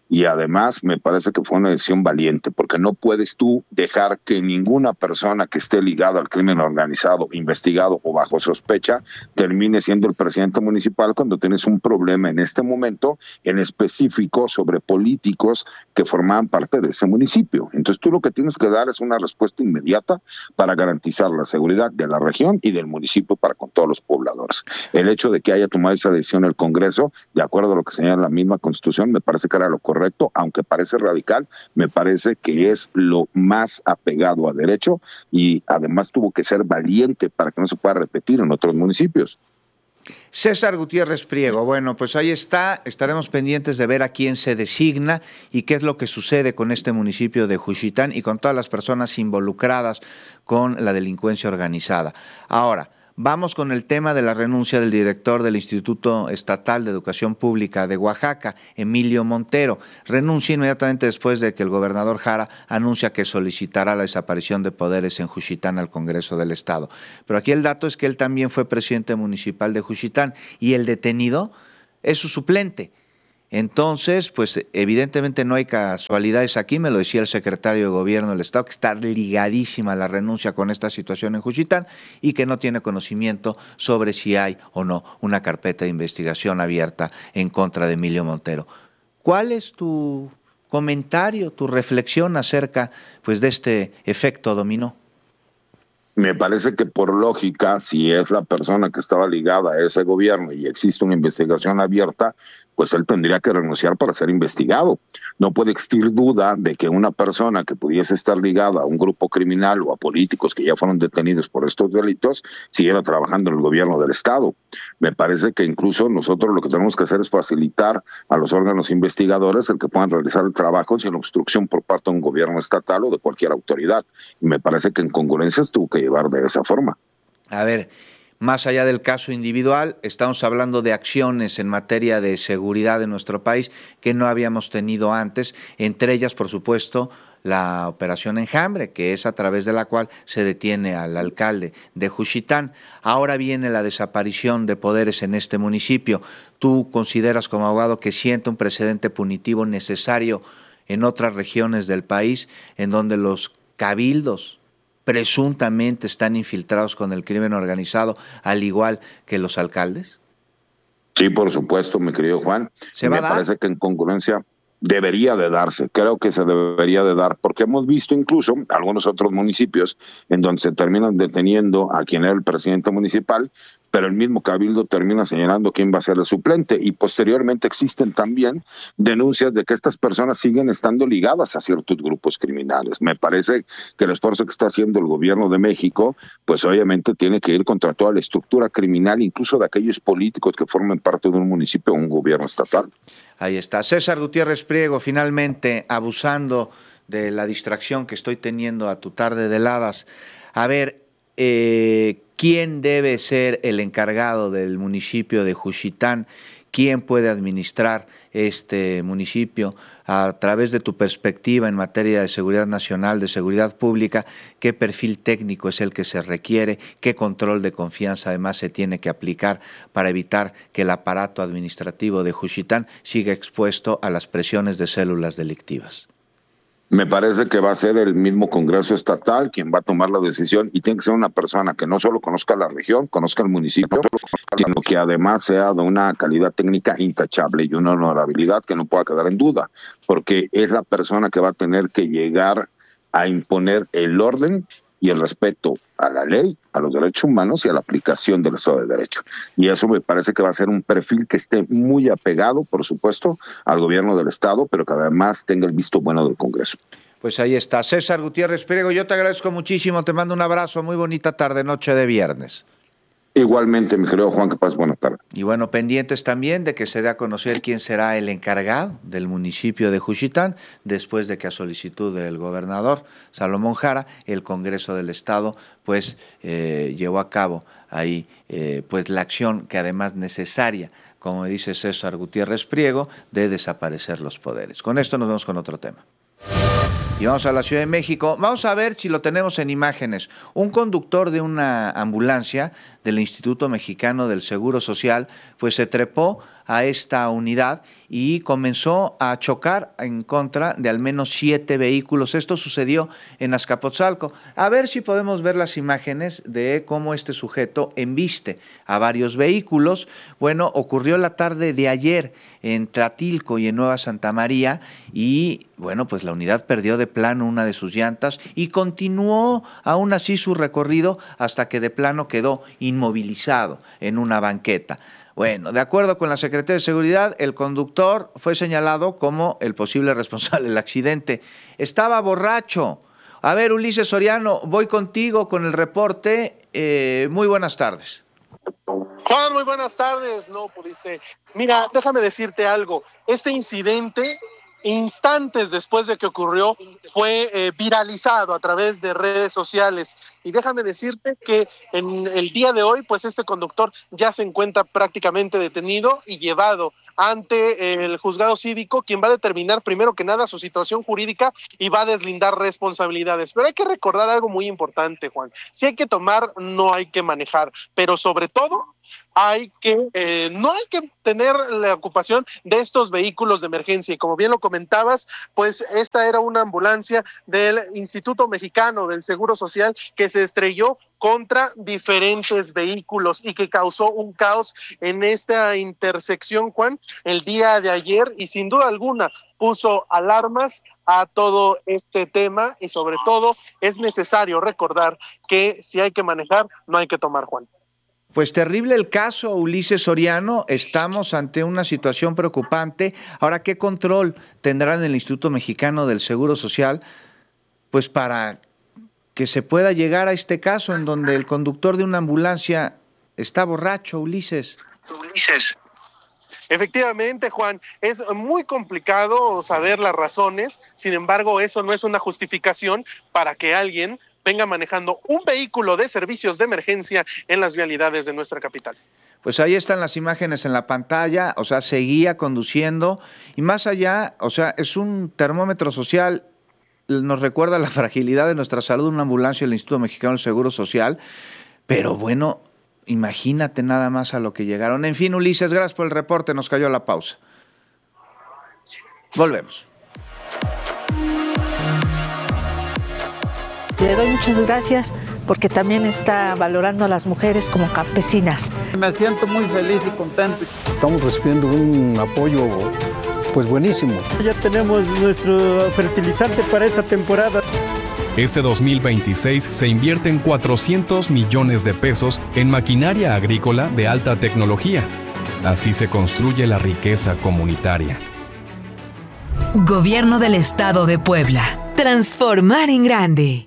y además me parece que fue una decisión valiente, porque no puedes tú dejar que ninguna persona que esté ligada al crimen organizado, investigado o bajo sospecha, termine siendo el presidente municipal cuando tienes un problema en este momento en específico sobre políticos que formaban parte de ese municipio. Entonces tú lo que tienes que dar es una respuesta inmediata para garantizar la seguridad de la región y del municipio para con todos los pobladores. El hecho de que haya tomado esa decisión el Congreso, de acuerdo a lo que señala la misma Constitución, me parece que era lo correcto, aunque parece radical, me parece que es lo más apegado a derecho y además tuvo que ser valiente para que no se pueda repetir en otros municipios. César Gutiérrez Priego, bueno, pues ahí está, estaremos pendientes de ver a quién se designa y qué es lo que sucede con este municipio de Juchitán y con todas las personas involucradas con la delincuencia organizada. Ahora, vamos con el tema de la renuncia del director del Instituto Estatal de Educación Pública de Oaxaca, Emilio Montero. Renuncia inmediatamente después de que el gobernador Jara anuncia que solicitará la desaparición de poderes en Juchitán al Congreso del Estado. Pero aquí el dato es que él también fue presidente municipal de Juchitán y el detenido es su suplente. Entonces, pues evidentemente no hay casualidades aquí, me lo decía el secretario de Gobierno del Estado, que está ligadísima la renuncia con esta situación en Juchitán y que no tiene conocimiento sobre si hay o no una carpeta de investigación abierta en contra de Emilio Montero. ¿Cuál es tu comentario, tu reflexión acerca pues, de este efecto dominó? Me parece que por lógica, si es la persona que estaba ligada a ese gobierno y existe una investigación abierta, pues él tendría que renunciar para ser investigado. No puede existir duda de que una persona que pudiese estar ligada a un grupo criminal o a políticos que ya fueron detenidos por estos delitos, siguiera trabajando en el gobierno del Estado. Me parece que incluso nosotros lo que tenemos que hacer es facilitar a los órganos investigadores el que puedan realizar el trabajo sin obstrucción por parte de un gobierno estatal o de cualquier autoridad. Y me parece que en congruencia tuvo que llevar de esa forma. A ver, más allá del caso individual, estamos hablando de acciones en materia de seguridad en nuestro país que no habíamos tenido antes, entre ellas, por supuesto, la operación Enjambre, que es a través de la cual se detiene al alcalde de Juchitán. Ahora viene la desaparición de poderes en este municipio. ¿Tú consideras como abogado que siente un precedente punitivo necesario en otras regiones del país en donde los cabildos presuntamente están infiltrados con el crimen organizado, al igual que los alcaldes? Sí, por supuesto, mi querido Juan. ¿Se va Me a dar? parece que en congruencia debería de darse, creo que se debería de dar, porque hemos visto incluso algunos otros municipios en donde se terminan deteniendo a quien era el presidente municipal, pero el mismo cabildo termina señalando quién va a ser el suplente y posteriormente existen también denuncias de que estas personas siguen estando ligadas a ciertos grupos criminales. Me parece que el esfuerzo que está haciendo el gobierno de México, pues obviamente tiene que ir contra toda la estructura criminal, incluso de aquellos políticos que formen parte de un municipio o un gobierno estatal. Ahí está. César Gutiérrez Priego, finalmente abusando de la distracción que estoy teniendo a tu tarde de heladas. A ver, eh, ¿quién debe ser el encargado del municipio de Juchitán? ¿Quién puede administrar este municipio? A través de tu perspectiva en materia de seguridad nacional, de seguridad pública, ¿qué perfil técnico es el que se requiere? ¿Qué control de confianza además se tiene que aplicar para evitar que el aparato administrativo de Juchitán siga expuesto a las presiones de células delictivas? Me parece que va a ser el mismo Congreso Estatal quien va a tomar la decisión y tiene que ser una persona que no solo conozca la región, conozca el municipio, sino que además sea de una calidad técnica intachable y una honorabilidad que no pueda quedar en duda, porque es la persona que va a tener que llegar a imponer el orden y el respeto a la ley, a los derechos humanos y a la aplicación del Estado de Derecho. Y eso me parece que va a ser un perfil que esté muy apegado, por supuesto, al gobierno del Estado, pero que además tenga el visto bueno del Congreso. Pues ahí está. César Gutiérrez Priego, yo te agradezco muchísimo, te mando un abrazo, muy bonita tarde, noche de viernes. Igualmente, mi querido Juan, que pases buena tarde. Y bueno, pendientes también de que se dé a conocer quién será el encargado del municipio de Juchitán, después de que a solicitud del gobernador Salomón Jara, el Congreso del Estado, pues eh, llevó a cabo ahí eh, pues la acción que además necesaria, como dice César Gutiérrez Priego, de desaparecer los poderes. Con esto nos vamos con otro tema. Y vamos a la Ciudad de México. Vamos a ver si lo tenemos en imágenes. Un conductor de una ambulancia del Instituto Mexicano del Seguro Social, pues se trepó a esta unidad y comenzó a chocar en contra de al menos siete vehículos. Esto sucedió en Azcapotzalco. A ver si podemos ver las imágenes de cómo este sujeto embiste a varios vehículos. Bueno, ocurrió la tarde de ayer en Tlatilco y en Nueva Santa María y, bueno, pues la unidad perdió de plano una de sus llantas y continuó aún así su recorrido hasta que de plano quedó inmovilizado en una banqueta. Bueno, de acuerdo con la Secretaría de Seguridad, el conductor fue señalado como el posible responsable del accidente. Estaba borracho. A ver, Ulises Soriano, voy contigo con el reporte. Eh, muy buenas tardes. Juan, muy buenas tardes. No pudiste. Mira, déjame decirte algo. Este incidente, instantes después de que ocurrió, fue eh, viralizado a través de redes sociales. Y déjame decirte que en el día de hoy, pues este conductor ya se encuentra prácticamente detenido y llevado ante el juzgado cívico, quien va a determinar primero que nada su situación jurídica y va a deslindar responsabilidades. Pero hay que recordar algo muy importante, Juan. Si hay que tomar, no hay que manejar, pero sobre todo hay que, eh, no hay que tener la ocupación de estos vehículos de emergencia. Y como bien lo comentabas, pues esta era una ambulancia del Instituto Mexicano del Seguro Social que se estrelló contra diferentes vehículos y que causó un caos en esta intersección, Juan, el día de ayer, y sin duda alguna puso alarmas a todo este tema y sobre todo es necesario recordar que si hay que manejar, no hay que tomar, Juan. Pues terrible el caso, Ulises Soriano. Estamos ante una situación preocupante. Ahora, ¿qué control tendrán el Instituto Mexicano del Seguro Social? Pues para que se pueda llegar a este caso en donde el conductor de una ambulancia está borracho, Ulises. Ulises. Efectivamente, Juan, es muy complicado saber las razones. Sin embargo, eso no es una justificación para que alguien venga manejando un vehículo de servicios de emergencia en las vialidades de nuestra capital. Pues ahí están las imágenes en la pantalla, o sea, seguía conduciendo y más allá, o sea, es un termómetro social, nos recuerda la fragilidad de nuestra salud, una ambulancia del Instituto Mexicano del Seguro Social, pero bueno, imagínate nada más a lo que llegaron. En fin, Ulises, gracias por el reporte, nos cayó la pausa. Volvemos. Le doy muchas gracias porque también está valorando a las mujeres como campesinas. Me siento muy feliz y contento. Estamos recibiendo un apoyo pues buenísimo. Ya tenemos nuestro fertilizante para esta temporada. Este dos mil veintiséis se invierten cuatrocientos millones de pesos en maquinaria agrícola de alta tecnología. Así se construye la riqueza comunitaria. Gobierno del Estado de Puebla. Transformar en grande.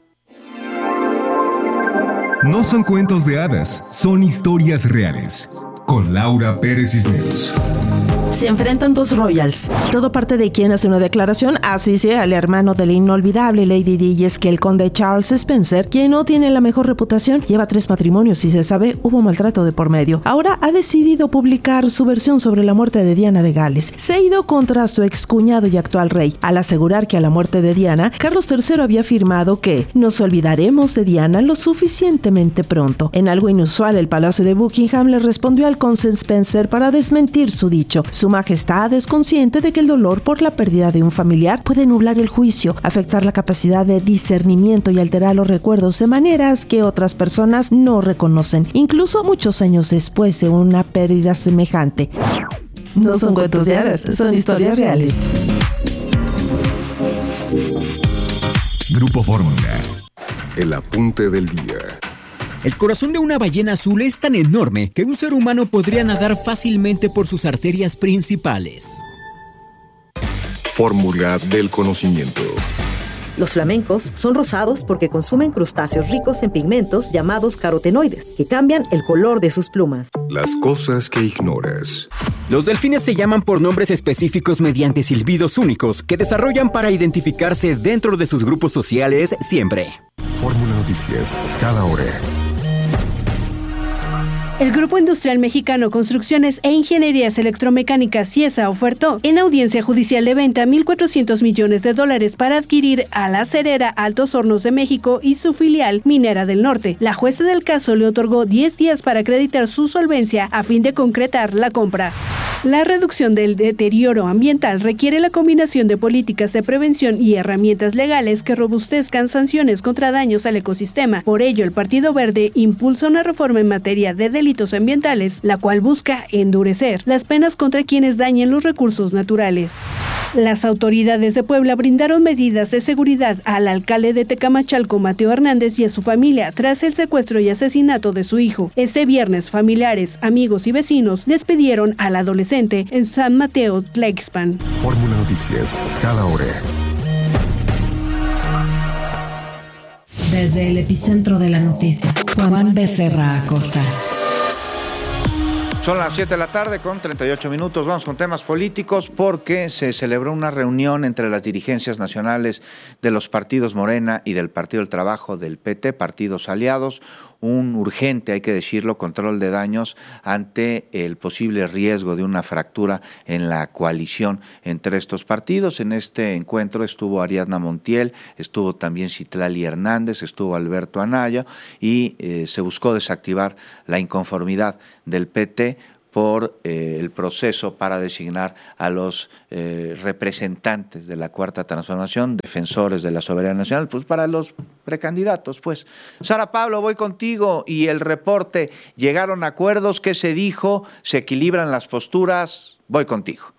No son cuentos de hadas, son historias reales. Con Laura Pérez Cisneros. Se enfrentan dos royals. Todo parte de quien hace una declaración, así sea el hermano del inolvidable Lady Di, y es que el conde Charles Spencer, quien no tiene la mejor reputación, lleva tres matrimonios y se sabe hubo maltrato de por medio. Ahora ha decidido publicar su versión sobre la muerte de Diana de Gales. Se ha ido contra su excuñado y actual rey, al asegurar que a la muerte de Diana, Carlos tercero había afirmado que nos olvidaremos de Diana lo suficientemente pronto. En algo inusual, el Palacio de Buckingham le respondió al conde Spencer para desmentir su dicho. Su Majestad es consciente de que el dolor por la pérdida de un familiar puede nublar el juicio, afectar la capacidad de discernimiento y alterar los recuerdos de maneras que otras personas no reconocen, incluso muchos años después de una pérdida semejante. No son cuentos de hadas, son historias reales. Grupo Fórmula. El apunte del día. El corazón de una ballena azul es tan enorme que un ser humano podría nadar fácilmente por sus arterias principales. Fórmula del conocimiento. Los flamencos son rosados porque consumen crustáceos ricos en pigmentos llamados carotenoides, que cambian el color de sus plumas. Las cosas que ignoras. Los delfines se llaman por nombres específicos mediante silbidos únicos que desarrollan para identificarse dentro de sus grupos sociales siempre. Fórmula Noticias, cada hora. El Grupo Industrial Mexicano Construcciones e Ingenierías Electromecánicas CIESA ofertó en audiencia judicial de venta mil cuatrocientos millones de dólares para adquirir a la Cerera Altos Hornos de México y su filial Minera del Norte. La jueza del caso le otorgó diez días para acreditar su solvencia a fin de concretar la compra. La reducción del deterioro ambiental requiere la combinación de políticas de prevención y herramientas legales que robustezcan sanciones contra daños al ecosistema. Por ello, el Partido Verde impulsa una reforma en materia de delitos ambientales, la cual busca endurecer las penas contra quienes dañen los recursos naturales. Las autoridades de Puebla brindaron medidas de seguridad al alcalde de Tecamachalco, Mateo Hernández, y a su familia tras el secuestro y asesinato de su hijo. Este viernes, familiares, amigos y vecinos despidieron al adolescente en San Mateo, Tlaixpan. Fórmula Noticias, cada hora. Desde el epicentro de la noticia, Juan Becerra Acosta. Son las siete de la tarde con treinta y ocho minutos. Vamos con temas políticos porque se celebró una reunión entre las dirigencias nacionales de los partidos Morena y del Partido del Trabajo del P T, partidos aliados. Un urgente, hay que decirlo, control de daños ante el posible riesgo de una fractura en la coalición entre estos partidos. En este encuentro estuvo Ariadna Montiel, estuvo también Citlali Hernández, estuvo Alberto Anaya y eh, se buscó desactivar la inconformidad del P T por eh, el proceso para designar a los eh, representantes de la Cuarta Transformación, defensores de la soberanía nacional, pues para los precandidatos, pues. Sara Pablo, voy contigo y el reporte. ¿Llegaron a acuerdos? ¿Qué se dijo? ¿Se equilibran las posturas? Voy contigo.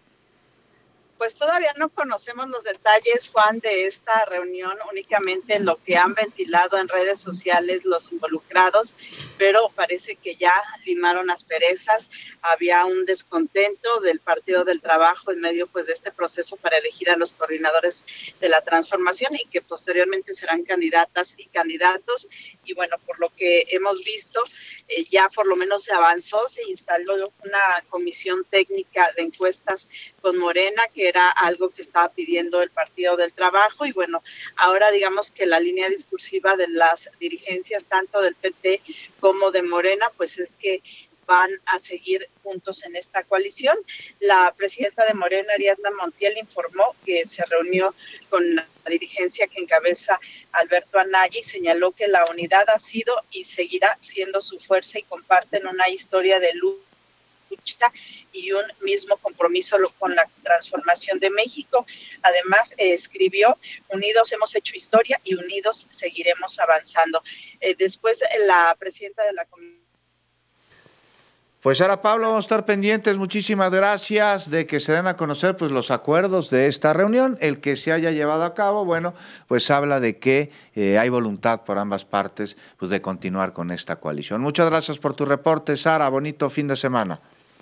Pues todavía no conocemos los detalles, Juan, de esta reunión, únicamente lo que han ventilado en redes sociales los involucrados, pero parece que ya limaron asperezas. Había un descontento del Partido del Trabajo en medio pues de este proceso para elegir a los coordinadores de la transformación y que posteriormente serán candidatas y candidatos. Y bueno, por lo que hemos visto, eh, ya por lo menos se avanzó, se instaló una comisión técnica de encuestas con Morena, que era algo que estaba pidiendo el Partido del Trabajo, y bueno, ahora digamos que la línea discursiva de las dirigencias tanto del P T como de Morena, pues es que van a seguir juntos en esta coalición. La presidenta de Morena, Ariadna Montiel, informó que se reunió con la dirigencia que encabeza Alberto Anaya y señaló que la unidad ha sido y seguirá siendo su fuerza y comparten una historia de luz y un mismo compromiso con la transformación de México. Además, eh, escribió: unidos hemos hecho historia y unidos seguiremos avanzando. Eh, después, la presidenta de la comisión. Pues Sara Pablo, vamos a estar pendientes. Muchísimas gracias de que se den a conocer pues los acuerdos de esta reunión. El que se haya llevado a cabo, bueno, pues habla de que eh, hay voluntad por ambas partes pues de continuar con esta coalición. Muchas gracias por tu reporte, Sara. Bonito fin de semana.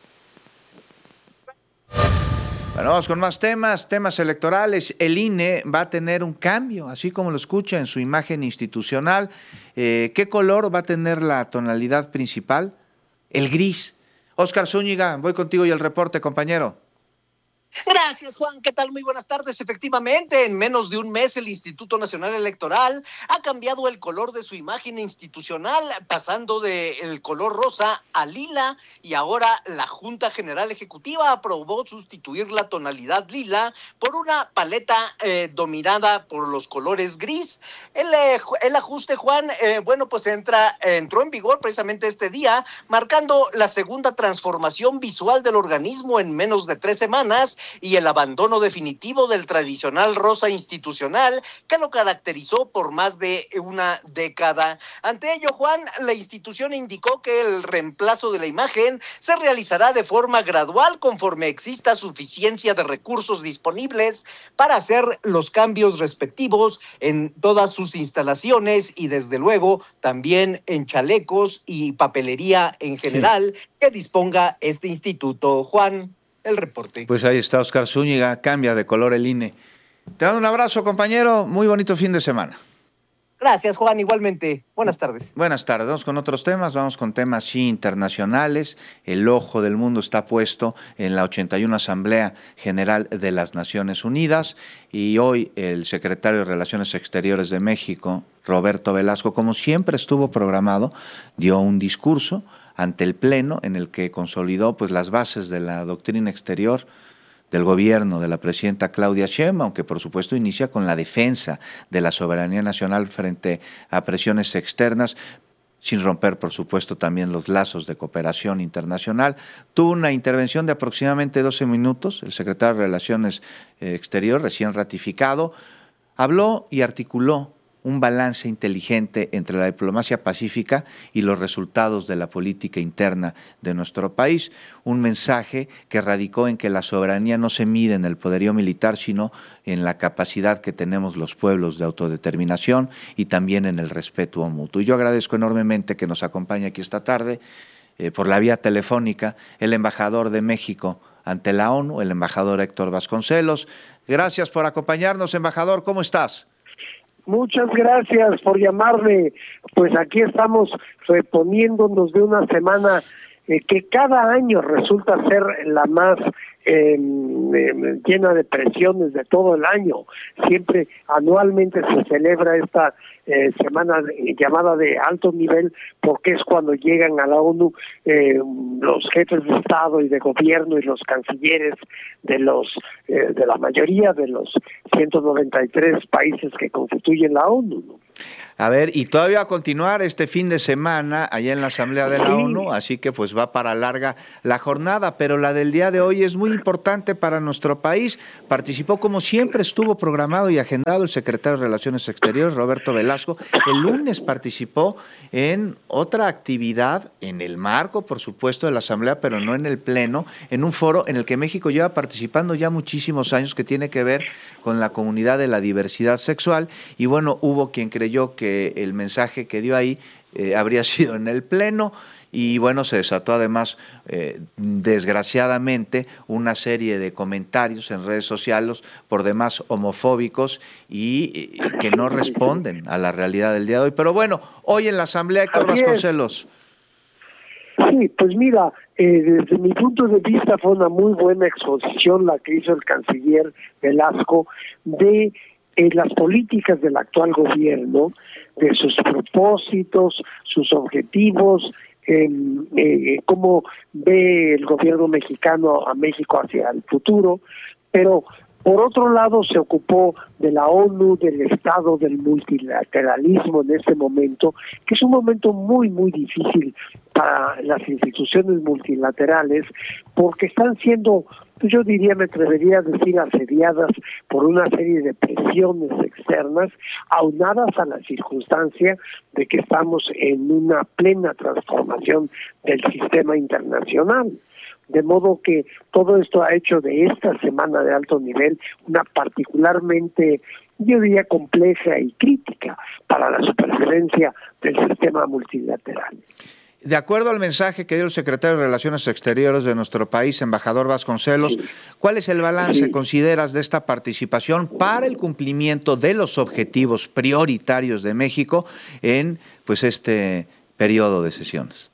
Bueno, vamos con más temas, temas electorales. El I N E va a tener un cambio, así como lo escucha, en su imagen institucional. Eh, ¿Qué color va a tener la tonalidad principal? El gris. Óscar Zúñiga, voy contigo y el reporte, compañero. Gracias, Juan. ¿Qué tal? Muy buenas tardes. Efectivamente, en menos de un mes el Instituto Nacional Electoral ha cambiado el color de su imagen institucional, pasando del color rosa a lila, y ahora la Junta General Ejecutiva aprobó sustituir la tonalidad lila por una paleta eh, dominada por los colores gris. El, eh, el ajuste, Juan, eh, bueno, pues entra, entró en vigor precisamente este día, marcando la segunda transformación visual del organismo en menos de tres semanas, y el abandono definitivo del tradicional rosa institucional que lo caracterizó por más de una década. Ante ello, Juan, la institución indicó que el reemplazo de la imagen se realizará de forma gradual conforme exista suficiencia de recursos disponibles para hacer los cambios respectivos en todas sus instalaciones y desde luego también en chalecos y papelería en general sí. que disponga este instituto. Juan, el reporte. Pues ahí está Óscar Zúñiga, cambia de color el I N E. Te mando un abrazo, compañero, muy bonito fin de semana. Gracias, Juan, igualmente. Buenas tardes. Buenas tardes, vamos con otros temas, vamos con temas sí internacionales. El ojo del mundo está puesto en la ochenta y una Asamblea General de las Naciones Unidas y hoy el secretario de Relaciones Exteriores de México, Roberto Velasco, como siempre estuvo programado, dio un discurso ante el Pleno en el que consolidó pues las bases de la doctrina exterior del gobierno de la presidenta Claudia Sheinbaum, aunque por supuesto inicia con la defensa de la soberanía nacional frente a presiones externas. sin romper, por supuesto, también los lazos de cooperación internacional. Tuvo una intervención de aproximadamente doce minutos, el secretario de Relaciones eh, Exteriores, recién ratificado, habló y articuló un balance inteligente entre la diplomacia pacífica y los resultados de la política interna de nuestro país. Un mensaje que radicó en que la soberanía no se mide en el poderío militar, sino en la capacidad que tenemos los pueblos de autodeterminación y también en el respeto mutuo. Y yo agradezco enormemente que nos acompañe aquí esta tarde, eh, por la vía telefónica, el embajador de México ante la ONU, el embajador Héctor Vasconcelos. Gracias por acompañarnos, embajador. ¿Cómo estás? Muchas gracias por llamarme. Pues aquí estamos reponiéndonos de una semana eh, que cada año resulta ser la más eh, eh, llena de presiones de todo el año. Siempre anualmente se celebra esta eh, semana de, llamada de alto nivel, porque es cuando llegan a la ONU eh, los jefes de Estado y de gobierno y los cancilleres de los eh, de la mayoría de los ciento noventa y tres países que constituyen la ONU, ¿no? A ver, y todavía va a continuar este fin de semana allá en la Asamblea de la Sí. ONU, así que pues va para larga la jornada, pero la del día de hoy es muy importante para nuestro país. Participó, como siempre estuvo programado y agendado, el secretario de Relaciones Exteriores, Roberto Velasco. El lunes participó en otra actividad, en el marco, por supuesto, de la Asamblea, pero no en el Pleno, en un foro en el que México lleva participando ya muchísimos años, que tiene que ver con la comunidad de la diversidad sexual. Y bueno, hubo quien creyó que el mensaje que dio ahí eh, habría sido en el Pleno, y bueno, se desató además, eh, desgraciadamente, una serie de comentarios en redes sociales por demás homofóbicos y, y que no responden a la realidad del día de hoy. Pero bueno, hoy en la Asamblea, Héctor Así es. Vasconcelos. Sí, pues mira, eh, desde mi punto de vista fue una muy buena exposición la que hizo el canciller Velasco de eh, las políticas del actual gobierno, de sus propósitos, sus objetivos, eh, eh, cómo ve el gobierno mexicano a México hacia el futuro, pero por otro lado se ocupó de la ONU, del Estado, del multilateralismo en este momento, que es un momento muy, muy difícil para las instituciones multilaterales, porque están siendo, yo diría, me atrevería a decir, asediadas por una serie de presiones externas, aunadas a la circunstancia de que estamos en una plena transformación del sistema internacional. De modo que todo esto ha hecho de esta semana de alto nivel una particularmente, yo diría, compleja y crítica para la supervivencia del sistema multilateral. De acuerdo al mensaje que dio el secretario de Relaciones Exteriores de nuestro país, embajador Vasconcelos, ¿cuál es el balance, Sí. consideras, de esta participación para el cumplimiento de los objetivos prioritarios de México en pues este periodo de sesiones?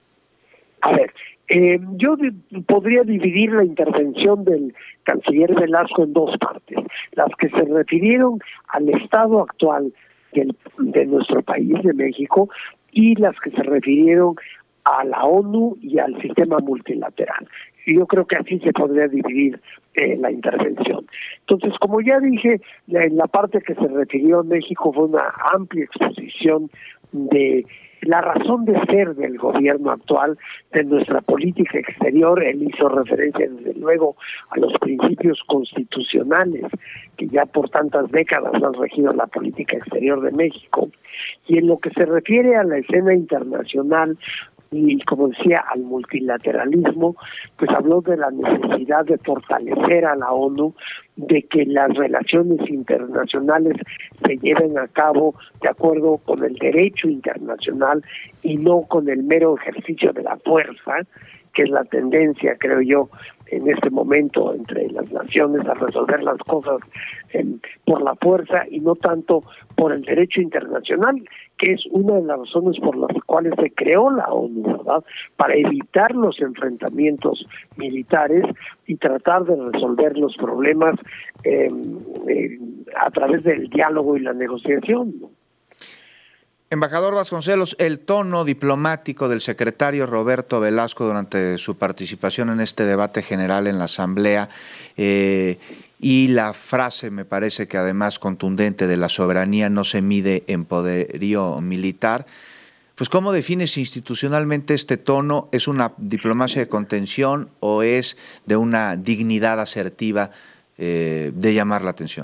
A ver, eh, yo de- podría dividir la intervención del canciller Velasco en dos partes. Las que se refirieron al estado actual del, de nuestro país, de México, y las que se refirieron a la ONU y al sistema multilateral. Y yo creo que así se podría dividir eh, la intervención. Entonces, como ya dije, la, en la parte que se refirió a México fue una amplia exposición de la razón de ser del gobierno actual, de nuestra política exterior. Él hizo referencia, desde luego, a los principios constitucionales que ya por tantas décadas han regido la política exterior de México. Y en lo que se refiere a la escena internacional, y como decía, al multilateralismo, pues habló de la necesidad de fortalecer a la ONU, de que las relaciones internacionales se lleven a cabo de acuerdo con el derecho internacional y no con el mero ejercicio de la fuerza, que es la tendencia, creo yo, en este momento entre las naciones a resolver las cosas eh, por la fuerza y no tanto por el derecho internacional, que es una de las razones por las cuales se creó la ONU, ¿verdad? Para evitar los enfrentamientos militares y tratar de resolver los problemas eh, eh, a través del diálogo y la negociación, ¿no? Embajador Vasconcelos, el tono diplomático del secretario Roberto Velasco durante su participación en este debate general en la Asamblea eh, y la frase, me parece que además contundente, de la soberanía no se mide en poderío militar, pues ¿cómo defines institucionalmente este tono? ¿Es una diplomacia de contención o es de una dignidad asertiva eh, de llamar la atención?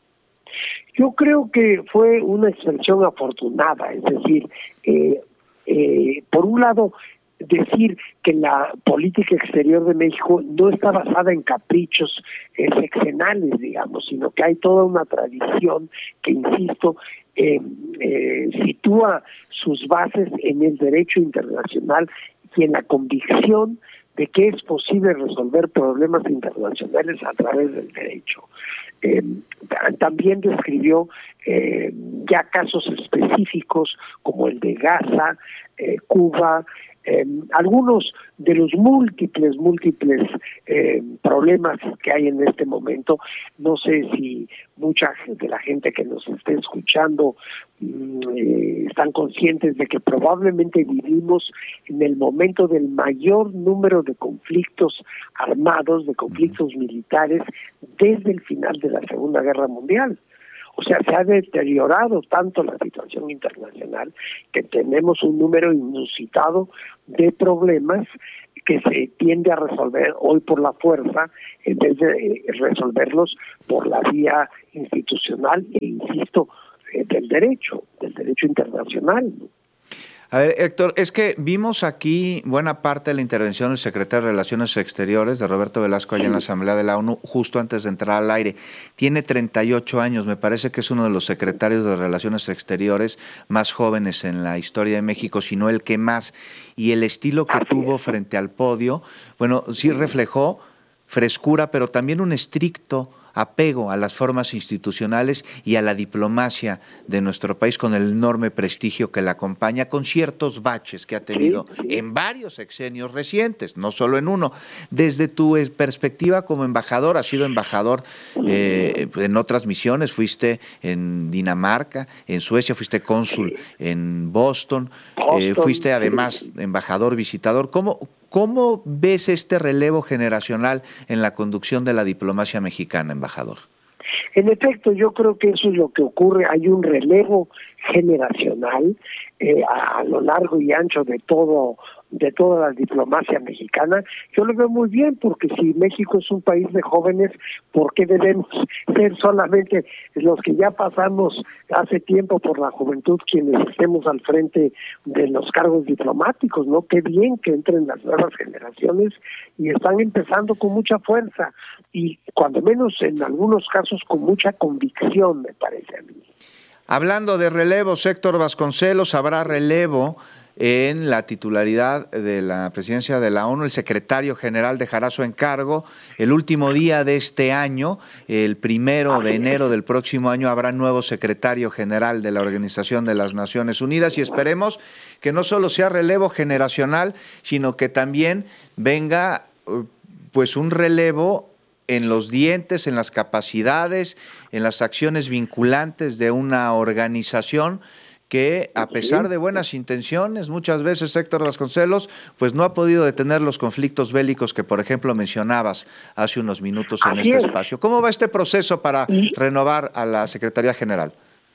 Yo creo que fue una expresión afortunada, es decir, eh, eh, por un lado, decir que la política exterior de México no está basada en caprichos eh, sexenales, digamos, sino que hay toda una tradición que, insisto, eh, eh, sitúa sus bases en el derecho internacional y en la convicción de que es posible resolver problemas internacionales a través del derecho. Eh, también describió eh, ya casos específicos como el de Gaza, eh, Cuba, eh, algunos de los múltiples, múltiples eh, problemas que hay en este momento. No sé si mucha de la gente que nos esté escuchando mm, eh, están conscientes de que probablemente vivimos en el momento del mayor número de conflictos armados, de conflictos militares, desde el final de la Segunda Guerra Mundial. O sea, se ha deteriorado tanto la situación internacional que tenemos un número inusitado de problemas que se tiende a resolver hoy por la fuerza en vez de resolverlos por la vía institucional e, insisto, eh, del derecho, del derecho internacional, ¿no? A ver, Héctor, es que vimos aquí buena parte de la intervención del secretario de Relaciones Exteriores, de Roberto Velasco, allá en la Asamblea de la ONU, justo antes de entrar al aire. Tiene treinta y ocho años, me parece que es uno de los secretarios de Relaciones Exteriores más jóvenes en la historia de México, si no el que más. Y el estilo que tuvo frente al podio, bueno, sí reflejó frescura, pero también un estricto apego a las formas institucionales y a la diplomacia de nuestro país, con el enorme prestigio que la acompaña, con ciertos baches que ha tenido sí, sí. en varios sexenios recientes, no solo en uno. Desde tu perspectiva como embajador, has sido embajador eh, en otras misiones, fuiste en Dinamarca, en Suecia, fuiste cónsul en Boston, eh, fuiste además embajador visitador. ¿Cómo, ¿Cómo ves este relevo generacional en la conducción de la diplomacia mexicana, embajador? En efecto, yo creo que eso es lo que ocurre. Hay un relevo generacional eh, a, a lo largo y ancho de todo de toda la diplomacia mexicana. Yo lo veo muy bien, porque si México es un país de jóvenes, ¿por qué debemos ser solamente los que ya pasamos hace tiempo por la juventud quienes estemos al frente de los cargos diplomáticos? ¿No? Qué bien que entren las nuevas generaciones y están empezando con mucha fuerza y cuando menos en algunos casos con mucha convicción, me parece a mí. Hablando de relevos, Héctor Vasconcelos, habrá relevo en la titularidad de la presidencia de la ONU. El secretario general dejará su encargo el último día de este año. El primero de enero del próximo año habrá nuevo secretario general de la Organización de las Naciones Unidas, y esperemos que no solo sea relevo generacional, sino que también venga pues un relevo en los dientes, en las capacidades, en las acciones vinculantes de una organización que, a pesar de buenas intenciones, muchas veces, Héctor Vasconcelos, pues no ha podido detener los conflictos bélicos que, por ejemplo, mencionabas hace unos minutos en este espacio. ¿Cómo va este proceso para renovar a la Secretaría General?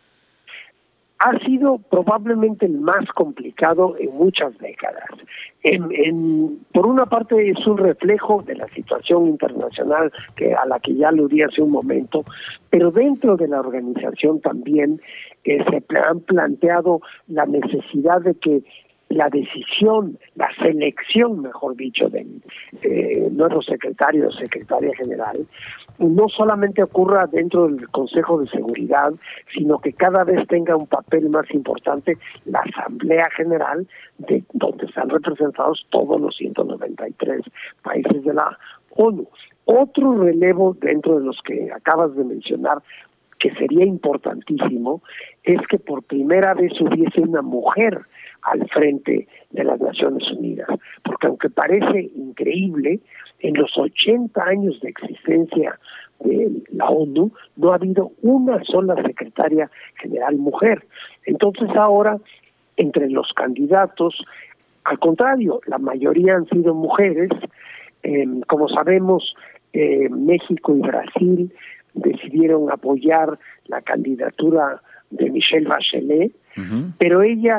Ha sido probablemente el más complicado en muchas décadas. En, en, por una parte es un reflejo de la situación internacional que a la que ya aludí hace un momento, pero dentro de la organización también eh, se han planteado la necesidad de que la decisión, la selección, mejor dicho, del eh, nuevo secretario o secretaria general, no solamente ocurra dentro del Consejo de Seguridad, sino que cada vez tenga un papel más importante la Asamblea General, de donde están representados todos los ciento noventa y tres países de la ONU. Otro relevo dentro de los que acabas de mencionar, que sería importantísimo, es que por primera vez hubiese una mujer al frente de las Naciones Unidas, porque aunque parece increíble, en los ochenta años de existencia de la ONU no ha habido una sola secretaria general mujer. Entonces ahora, entre los candidatos, al contrario, la mayoría han sido mujeres. Eh, como sabemos, eh, México y Brasil decidieron apoyar la candidatura de Michelle Bachelet, uh-huh. pero ella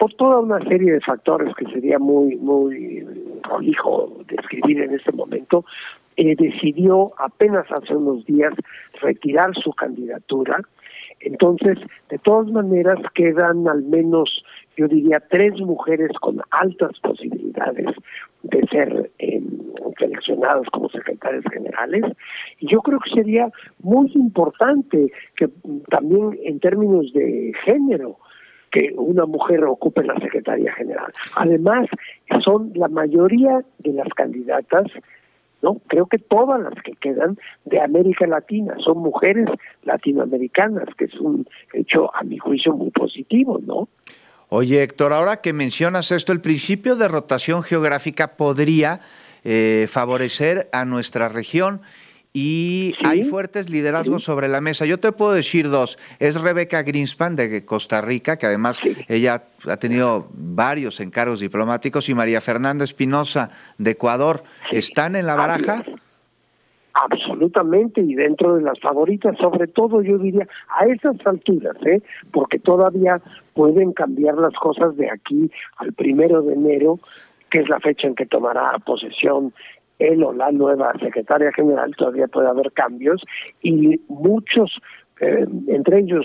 por toda una serie de factores que sería muy, muy prolijo describir en este momento, eh, decidió apenas hace unos días retirar su candidatura. Entonces, de todas maneras, quedan al menos, yo diría, tres mujeres con altas posibilidades de ser eh, seleccionadas como secretarias generales. Y yo creo que sería muy importante que también en términos de género, que una mujer ocupe la secretaría general. Además, son la mayoría de las candidatas, ¿no? Creo que todas las que quedan de América Latina son mujeres latinoamericanas, que es un hecho, a mi juicio, muy positivo, ¿no? Oye, Héctor, ahora que mencionas esto, el principio de rotación geográfica podría eh, favorecer a nuestra región y ¿sí? Hay fuertes liderazgos sí. sobre la mesa. Yo te puedo decir dos. Es Rebeca Greenspan de Costa Rica, que además sí. ella ha tenido varios encargos diplomáticos, y María Fernanda Espinosa de Ecuador. Sí. ¿Están en la baraja? Absolutamente, y dentro de las favoritas, sobre todo yo diría a esas alturas, ¿eh? Porque todavía pueden cambiar las cosas de aquí al primero de enero, que es la fecha en que tomará posesión él o la nueva secretaria general. Todavía puede haber cambios y muchos, eh, entre ellos